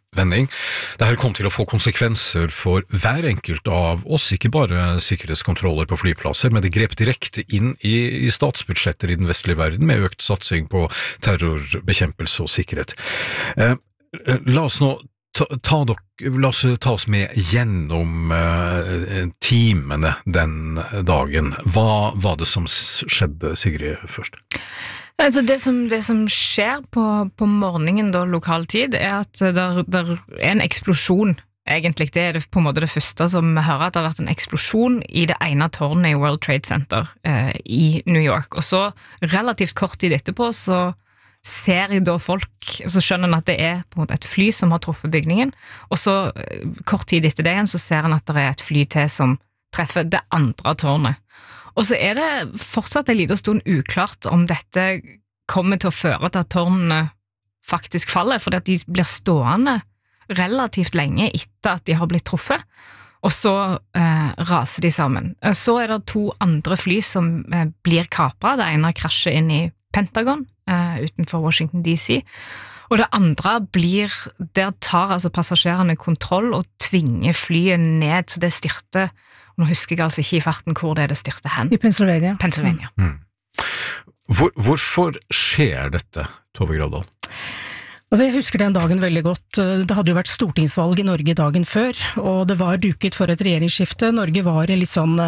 S1: vending. Dette kom til å få konsekvenser for hver enkelt av oss, ikke bare sikkerhetskontroller på flyplasser, men det grep direkte inn i, i statsbudsjetter i den vestlige verden med økt satsing på terrorbekjempelse og sikkerhet. Eh, la oss nå ta, ta, dok, la oss ta oss med gjennom eh, timene den dagen. Hva var det som skjedde, Sigrid, først?
S25: Altså det, som, det som skjer på, på morgenen da, lokal tid, er at der, der er en eksplosjon. Egentlig det er det, på en måte det første som vi hører, at det har vært en eksplosjon i det ene tårnet i World Trade Center eh, i New York. Og så relativt kort tid etterpå så ser jeg da folk, så skjønner en at det er på en måte et fly som har truffet bygningen, og så kort tid etter det igjen så ser en at det er et fly til som treffer det andre tårnet. Og så er det fortsatt en liten stund uklart om dette kommer til å føre til at tårnene faktisk faller, fordi at de blir stående relativt lenge etter at de har blitt truffet, og så eh, raser de sammen. Så er det to andre fly som eh, blir kapret. Det ene krasjer inn i Pentagon eh, utenfor Washington D C, og det andre blir, der tar altså passasjerene kontroll og tvinger flyet ned, så det styrter. Nå husker jeg altså ikke i farten hvor det er det styrte hen.
S24: I Pennsylvania.
S25: Pennsylvania.
S1: Mm. Hvor, hvorfor skjer dette, Tove Gravdal?
S24: Altså jeg husker den dagen veldig godt. Det hadde jo vært stortingsvalg i Norge dagen før, og det var duket for et regjeringsskifte. Norge var i litt sånn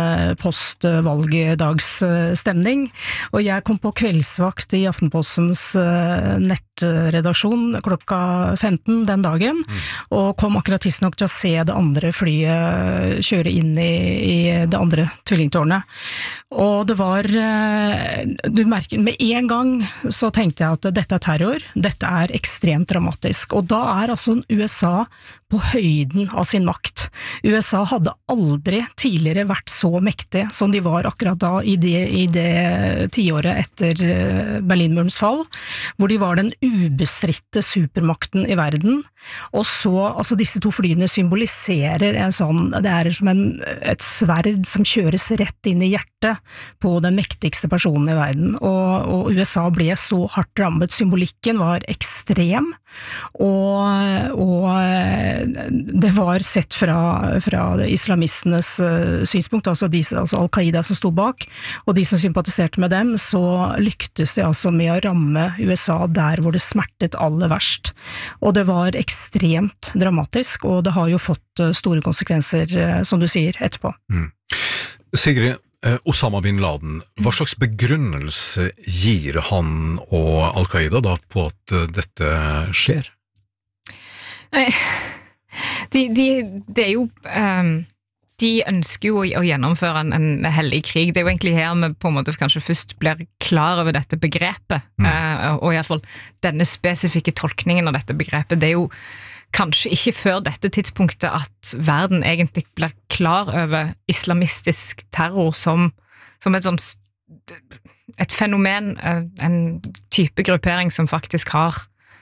S24: postvalgdagsstemning, og jeg kom på kveldsvakt i Aftenpostens nettredaksjon klokka femten den dagen, mm. og kom akkurat tidsnok til å se det andre flyet kjøre inn i, i det andre tvillingtårnet. Og det var, du merker, med en gang så tenkte jeg at dette er terror, dette er ekstremt dramatisk, og da er altså U S A på høyden av sin makt. U S A hadde aldri tidligere vært så mektig som de var akkurat da i det, i det tiåret etter Berlinmurens fall, hvor de var den ubestridte supermakten i verden, og så, altså disse to flyene symboliserer en sånn, det er som en, et sverd som kjøres rett inn i hjertet på den mektigste personen i verden, og, og U S A ble så hardt rammet, symbolikken var ekstrem, og, og det var sett fra, fra islamistenes synspunkt, altså, de, altså Al-Qaida som stod bak, og de som sympatiserte med dem, så lyktes de altså med å ramme U S A der hvor det smertet aller verst. Og det var ekstremt dramatisk, og det har jo fått store konsekvenser, som du sier, etterpå.
S1: Mm. Sigrid, Osama bin Laden, hva slags begrunnelse gir han og Al-Qaida da på at dette skjer?
S25: Nei, de, de, det er jo um, de ønsker jo å gjennomføre en, en hellig krig. Det er jo egentlig her vi på en måte kanskje først blir klar over dette begrepet, mm. uh, og i hvert fall denne spesifikke tolkningen av dette begrepet. Det er jo kanskje ikke før dette tidspunktet at verden egentlig blir klar over islamistisk terror som, som et sånt et fenomen, en type gruppering som faktisk har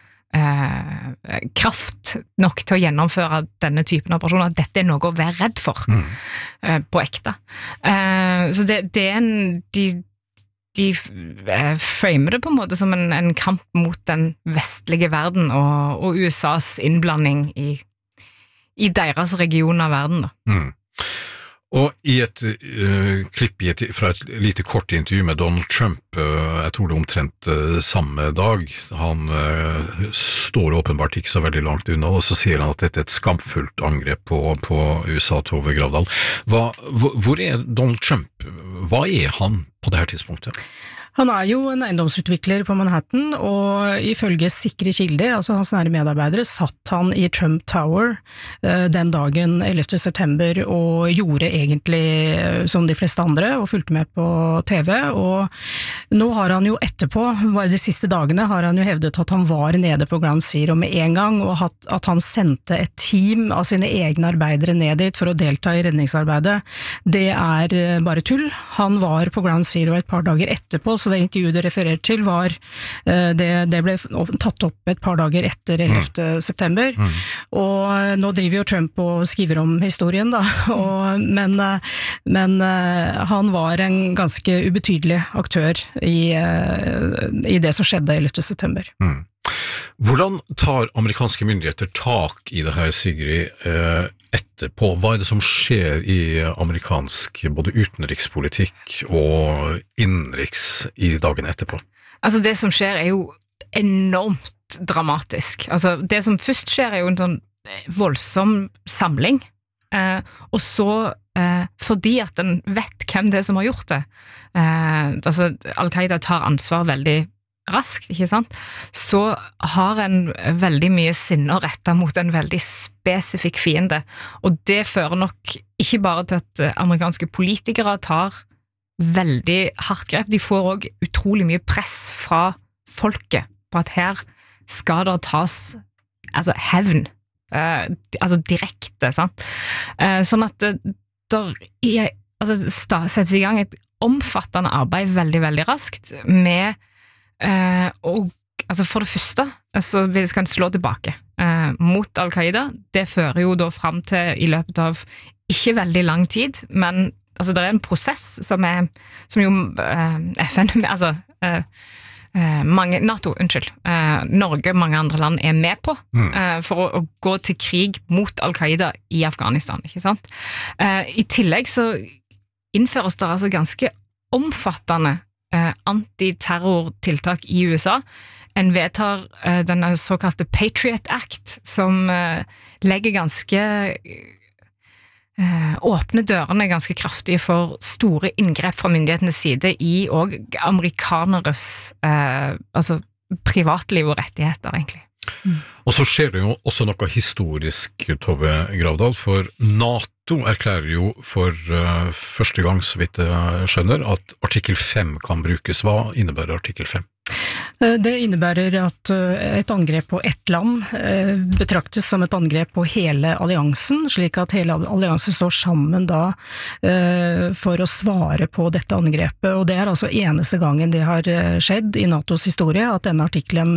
S25: eh, kraft nok til å gjennomføre denne typen av operasjoner, at dette er noe å være redd for mm. eh, på ekte. Eh, så det, det er en de de framer det på en måte som en, en kamp mot den vestlige verden og, og U S A's innblanding i, i deres region av verden. Da.
S1: Mm. Og i et uh, klipp i et, fra et lite kort intervju med Donald Trump, uh, jeg tror det omtrent uh, samme dag, han uh, står åpenbart ikke så veldig langt unna, og så sier han at dette er et skamfullt angrep på, på U S A, Tove Gravdal. Hva, hvor er Donald Trump? Hva er han på det her tidspunktet?
S24: Han er jo en eiendomsutvikler på Manhattan, og ifølge sikre kilder, altså hans nære medarbeidere, satt han i Trump Tower eh, den dagen ellevte september og gjorde egentlig som de fleste andre, og fulgte med på T V, og nå har han jo etterpå, bare de siste dagene, har han jo hevdet at han var nede på Ground Zero med en gang, og at, at han sendte et team av sine egne arbeidere ned dit for å delta i redningsarbeidet. Det er bare tull. Han var på Ground Zero et par dager etterpå, så det intervjuet du refererer til var, det, det ble tatt opp et par dager etter ellevte september, mm. og nå driver jo Trump og skriver om historien da, og, men, men han var en ganske ubetydelig aktør i, i det som skjedde ellevte september.
S1: Mm. Hvordan tar amerikanske myndigheter tak i det her, Sigrid, etterpå? Hva er det som skjer i amerikansk både utenrikspolitikk og innenriks i dagen etterpå?
S25: Altså det som skjer er jo enormt dramatisk. Altså det som først skjer er jo en sånn voldsom samling, eh, og så eh, fordi at den vet hvem det er som har gjort det, eh, altså Al-Qaida tar ansvar veldig raskt, ikke sant? Så har en veldig mye sinne rettet mot en veldig spesifikk fiende, og det fører nok ikke bare til at amerikanske politikere tar veldig hardt grep, de får også utrolig mye press fra folket på at her skal det tas altså hevn, eh, altså direkte, sant? Eh, sånn at det der, altså, settes i gang et omfattende arbeid veldig, veldig raskt med Uh, og altså for det første så skal en slå tilbake uh, mot Al-Qaida. Det fører jo da frem til i løpet av ikke veldig lang tid, men altså det er en prosess som er som jo uh, F N altså uh, uh, mange, NATO, unnskyld uh, Norge, mange andre land er med på mm. uh, for å, å gå til krig mot Al-Qaida i Afghanistan, ikke sant? Uh, I tillegg så innføres det altså ganske omfattende Uh, antiterrortiltak i U S A. En vedtar uh, denne såkalte Patriot Act, som uh, legger ganske uh, åpne dørene ganske kraftig for store inngrep fra myndighetenes side i og amerikaneres uh, altså privatliv og rettigheter, egentlig. Mm.
S1: Og så skjer det jo også noe historisk, Tove Gravdal, for NATO erklærer jo for uh, første gang, så vidt jeg skjønner, at artikkel fem kan brukes. Hva innebærer artikkel fem?
S24: Det innebærer at et angrep på ett land betraktes som et angrep på hele alliansen, slik at hele alliansen står sammen da for å svare på dette angrepet. Og det er altså eneste gangen det har skjedd i NATOs historie at denne artiklen,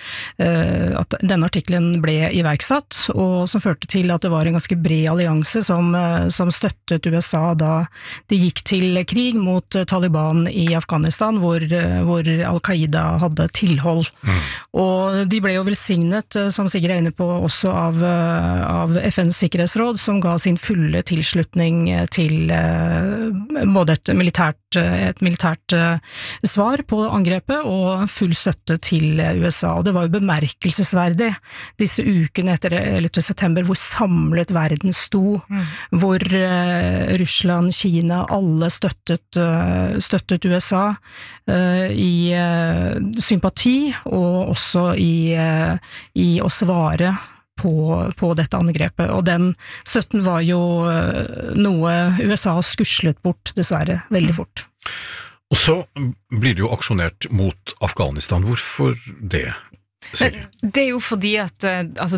S24: at denne artiklen ble iverksatt, og som førte til at det var en ganske bred allianse som, som støttet U S A da de gikk til krig mot Taliban i Afghanistan, hvor, hvor Al-Qaida hadde tilhold. Mm. Og de ble jo velsignet, som Sigrid er inne på, også av, av F N's sikkerhetsråd, som ga sin fulle tilslutning til både et militært, et militært svar på angrepet og full støtte til U S A. Og det var jo bemerkelsesverdig disse ukene etter ellevte september, hvor samlet verden sto, mm. hvor uh, Russland, Kina, alle støttet, uh, støttet U S A uh, i uh, sympati, og også i, uh, i å svare på, på dette angrepet. Og den støtten var jo uh, noe U S A skuslet bort, dessverre, veldig fort.
S1: Og så blir det jo aksjonert mot Afghanistan. Hvorfor det?
S25: Det er jo fordi at altså,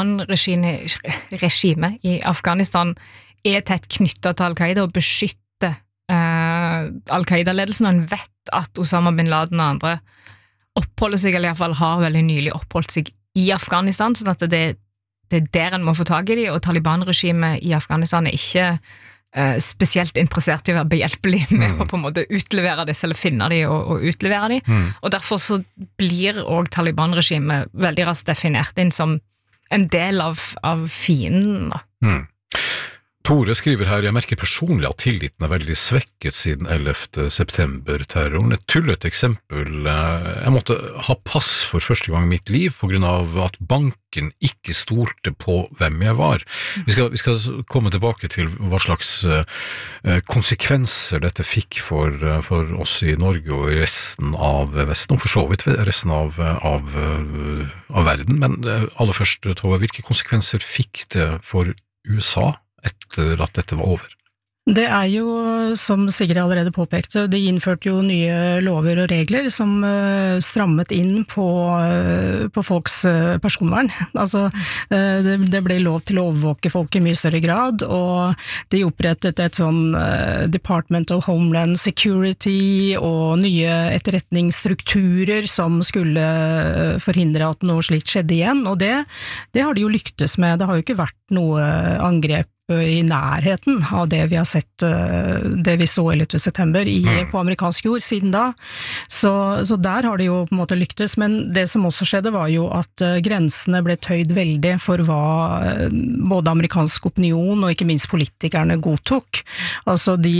S25: Taliban-regimet i Afghanistan er tett knyttet til Al-Qaida og beskytter uh, Al-Qaida-ledelsen, og en vet at Osama bin Laden og andre oppholder seg, eller i hvert fall har veldig nylig oppholdt seg i Afghanistan, sånn at det, det er der en må få tag i dem, og Taliban-regimet i Afghanistan er ikke uh, spesielt interessert i å være behjelpelig med mm. å på en måte utlevere disse, eller finne dem og, og utlevere dem, mm. og derfor så blir også Taliban-regimet veldig raskt definert inn som en del av, av fienden. Mm.
S1: Tore skriver her, jeg merker personlig at tilliten er veldig svekket siden ellevte september-terroren. Et tullet eksempel, jeg måtte ha pass for første gang i mitt liv på grunn av at banken ikke stolte på hvem jeg var. Vi skal, vi skal komme tilbake til hva slags konsekvenser dette fikk for, for oss i Norge og i resten av Vesten, og for så vidt resten av, av, av verden. Men aller først, Tove, hvilke konsekvenser fikk det for U S A etter at dette var over?
S24: Det er jo, som Sigrid allerede påpekte, de innførte jo nye lover og regler som uh, strammet inn på, uh, på folks uh, personvern. Altså, uh, det, det ble lov til å overvåke folk i mye større grad, og de opprettet et sånn uh, Department of Homeland Security og nye etterretningsstrukturer som skulle uh, forhindre at noe slikt skjedde igjen, og det, det har de jo lyktes med. Det har jo ikke vært noe angrep neppe i nærheten av det vi har sett, det vi så ellevte september i, mm. på amerikansk jord siden da. Så, så der har det jo på en måte lyktes, men det som også skjedde var jo at grensene ble tøyd veldig for hva både amerikansk opinion og ikke minst politikerne godtok. Altså de,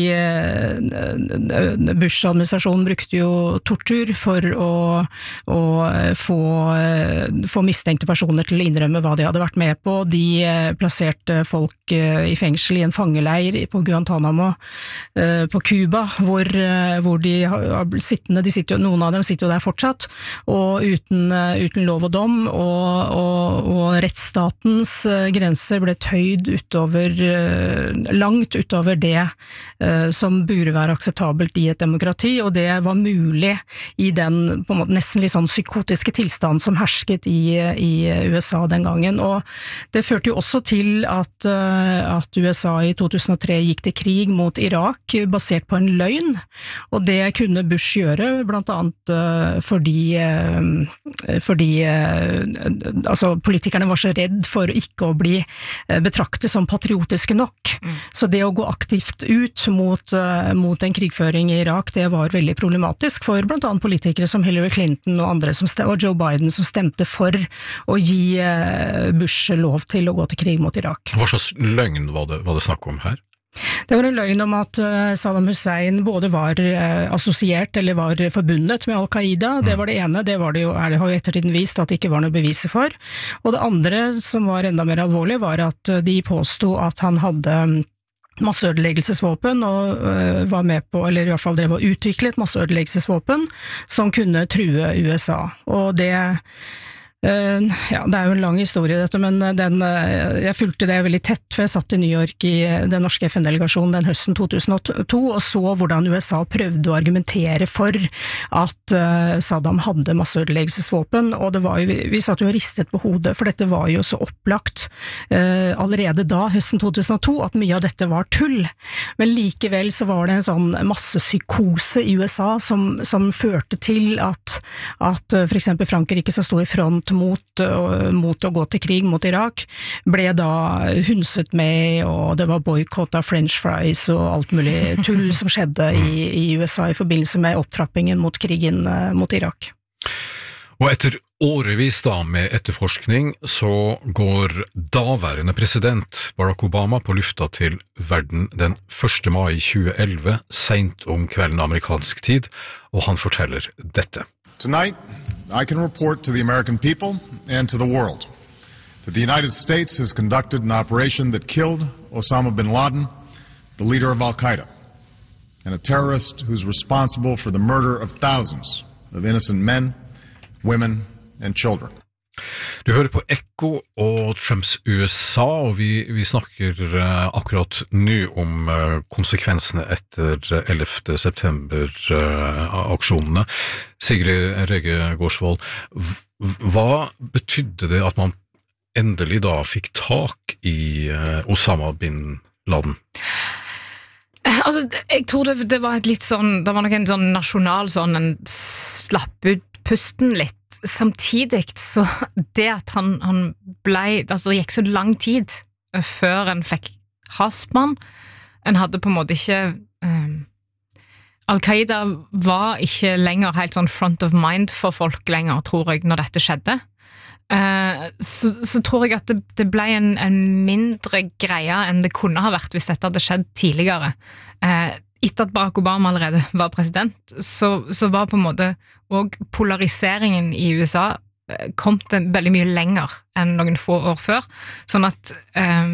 S24: Bush-administrasjonen brukte jo tortur for å, å få, få mistenkte personer til å innrømme hva de hadde vært med på. De plasserte folk i fengsel i en fangeleir på Guantanamo på Cuba, hvor, hvor de har sittende, de sitter, noen av dem sitter jo der fortsatt, og uten, uten lov og dom, og, og, og rettsstatens grenser ble tøyd utover, langt utover det som burde være akseptabelt i et demokrati, og det var mulig i den på en måte nesten litt sånn psykotiske tilstand som hersket i, i U S A den gangen, og det førte jo også til at, at U S A i to tusen og tre gikk til krig mot Irak basert på en løgn, og det kunne Bush gjøre, blant annet fordi, fordi altså, politikerne var så redd for ikke å bli betraktet som patriotiske nok, mm. så det å gå aktivt ut mot, mot en krigføring i Irak, det var veldig problematisk for blant annet politikere som Hillary Clinton og andre som stemte, og Joe Biden som stemte for å gi Bush lov til å gå til krig mot Irak.
S1: Hva slags løgn var det, var det snakk om her?
S24: Det var en løgn om at Saddam Hussein både var assosiert eller var forbundet med Al-Qaida, det var det ene, det, var det, jo, det har jo ettertiden vist at det ikke var noe beviser for, og det andre som var enda mer alvorlig var at de påstod at han hadde masseødeleggelsesvåpen og uh, var med på, eller i hvert fall drev og utviklet masseødeleggelsesvåpen som kunne true U S A, og det Uh, ja, det er jo en lang historie dette, men den, uh, jeg fulgte det veldig tett, for jeg satt i New York i den norske F N-delegasjonen den høsten to tusen og to, og så hvordan U S A prøvde å argumentere for at uh, Saddam hadde masseødeleggelsesvåpen, og det var jo, vi, vi satt jo og ristet på hodet, for dette var jo så opplagt uh, allerede da, høsten to tusen og to, at mye av dette var tull, men likevel så var det en sånn massepsykose i U S A som, som førte til at, at uh, for eksempel Frankrike som stod i front Mot, mot å gå til krig mot Irak, ble da hunset med, og det var boykott av french fries og alt mulig tull som skjedde i, i U S A i forbindelse med opptrappingen mot krigen mot Irak.
S1: Og etter årevis da med etterforskning, så går daværende president Barack Obama på lufta til verden den første mai tjue elleve, sent om kvelden amerikansk tid, og han forteller dette.
S3: Tonight, I can report to the American people and to the world that the United States has conducted an operation that killed Osama bin Laden, the leader of Al-Qaeda, and a terrorist who's responsible for the murder of thousands of innocent men, women, and children.
S1: Du hører på Ekko og Trumps U S A, og vi, vi snakker uh, akkurat nå om uh, konsekvensene etter ellevte september-aksjonene. Uh, Sigrid Rege Gårdsvold, hva betydde det at man endelig da fikk tak i uh, Osama bin Laden?
S25: Altså, jeg tror det, det var et litt sånn, det var nok en sånn nasjonal sånn, en slapp ut pusten litt. Samtidig så det at han, han ble, altså det gikk så lang tid før en fikk hasp-mann, en hadde på en måte ikke um, Al-Qaida var ikke lenger helt sånn front of mind for folk lenger, tror jeg, når dette skjedde. Uh, så, så tror jeg at det, det ble en, en mindre greie enn det kunne ha vært hvis dette hadde skjedd tidligere. Uh, etter at Barack Obama allerede var president, så, så var på en måte og polariseringen i U S A kom til veldig mye lenger enn noen få år før, sånn at um,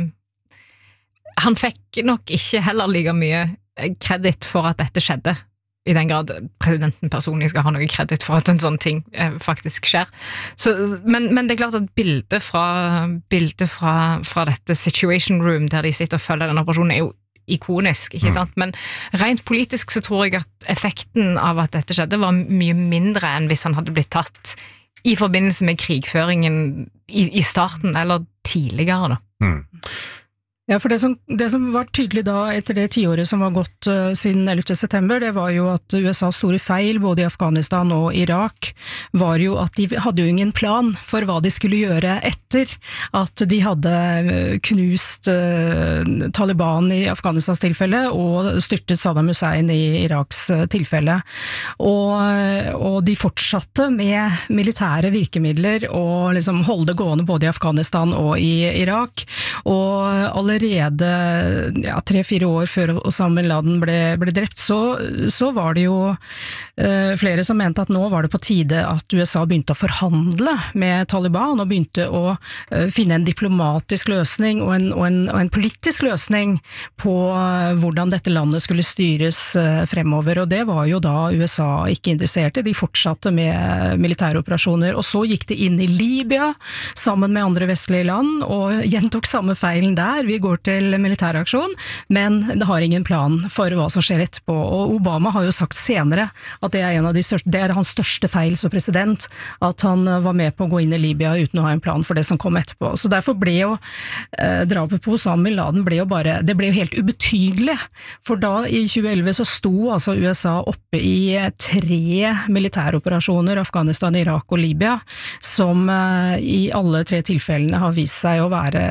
S25: han fikk nok ikke heller like mye kreditt for at dette skjedde, i den grad presidenten personlig skal ha noe kreditt for at en sånn ting eh, faktisk skjer. Så, men, men det er klart at bildet fra, bildet fra, fra dette Situation Room, der de sitter og følger den operasjonen, er jo ikonisk, ikke sant? Men rent politisk så tror jeg at effekten av at dette skjedde var mye mindre enn hvis han hadde blitt tatt i forbindelse med krigføringen i, i starten, eller tidligere da.
S1: Mm.
S24: Ja, for det som, det som var tydelig da etter det tiåret som var gått uh, siden ellevte september, det var jo at U S A's store feil både i Afghanistan og Irak var jo at de hadde jo ingen plan for hva de skulle gjøre etter at de hadde knust uh, Taliban i Afghanistans tilfelle og styrtet Saddam Hussein i Iraks uh, tilfelle. Og, og de fortsatte med militære virkemidler og liksom holde det gående både i Afghanistan og i Irak, og allerede Allerede ja, tre-fire år før Osama bin Laden ble, ble drept, så, så var det jo uh, flere som mente at nå var det på tide at U S A begynte å forhandle med Taliban, og begynte å uh, finne en diplomatisk løsning og en, og en, og en politisk løsning på uh, hvordan dette landet skulle styres uh, fremover, og det var jo da U S A ikke interessert i. De fortsatte med militære operasjoner, og så gikk de inn i Libya sammen med andre vestlige land, og gjentok samme feilen der. Vi går til militæraksjon, men det har ingen plan for hva som skjer etterpå. Og Obama har jo sagt senere at det er, en av de største, det er hans største feil som president, at han var med på å gå inn i Libya uten å ha en plan for det som kom etterpå. Så derfor ble jo eh, drapet på Osama bin Laden ble jo bare, det ble jo helt ubetydelig, for da i tjue elleve så sto altså U S A oppe i tre militæroperasjoner, Afghanistan, Irak og Libya, som eh, i alle tre tilfellene har vist seg å være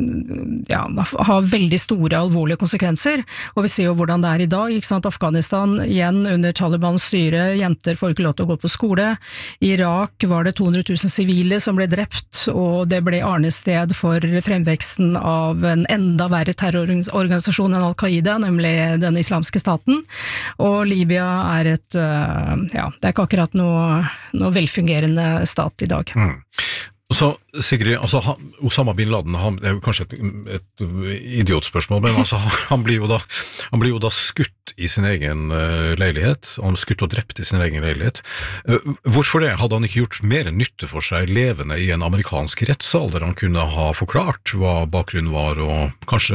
S24: ja, har veldig store alvorlige konsekvenser, og vi ser jo hvordan det er i dag, ikke sant? Afghanistan igjen under Talibans styre, jenter får ikke lov til å gå på skole, I Irak var det to hundre tusen sivile som ble drept, og det ble arnested for fremveksten av en enda verre terrororganisasjon enn Al-Qaida, nemlig den islamske staten, og Libya er et, ja, det er ikke akkurat noe, noe velfungerende stat i dag.
S1: Mm. Så Sigrid, altså, Osama bin Laden, han, det er jo kanskje et, et idiotspørsmål, men altså, han, blir jo da, han blir jo da skutt i sin egen uh, leilighet, og han er skutt og drept i sin egen leilighet. Uh, hvorfor det? Hadde han ikke gjort mer nytte for seg levende i en amerikansk rettssal, der han kunne ha forklart hva bakgrunnen var, og kanskje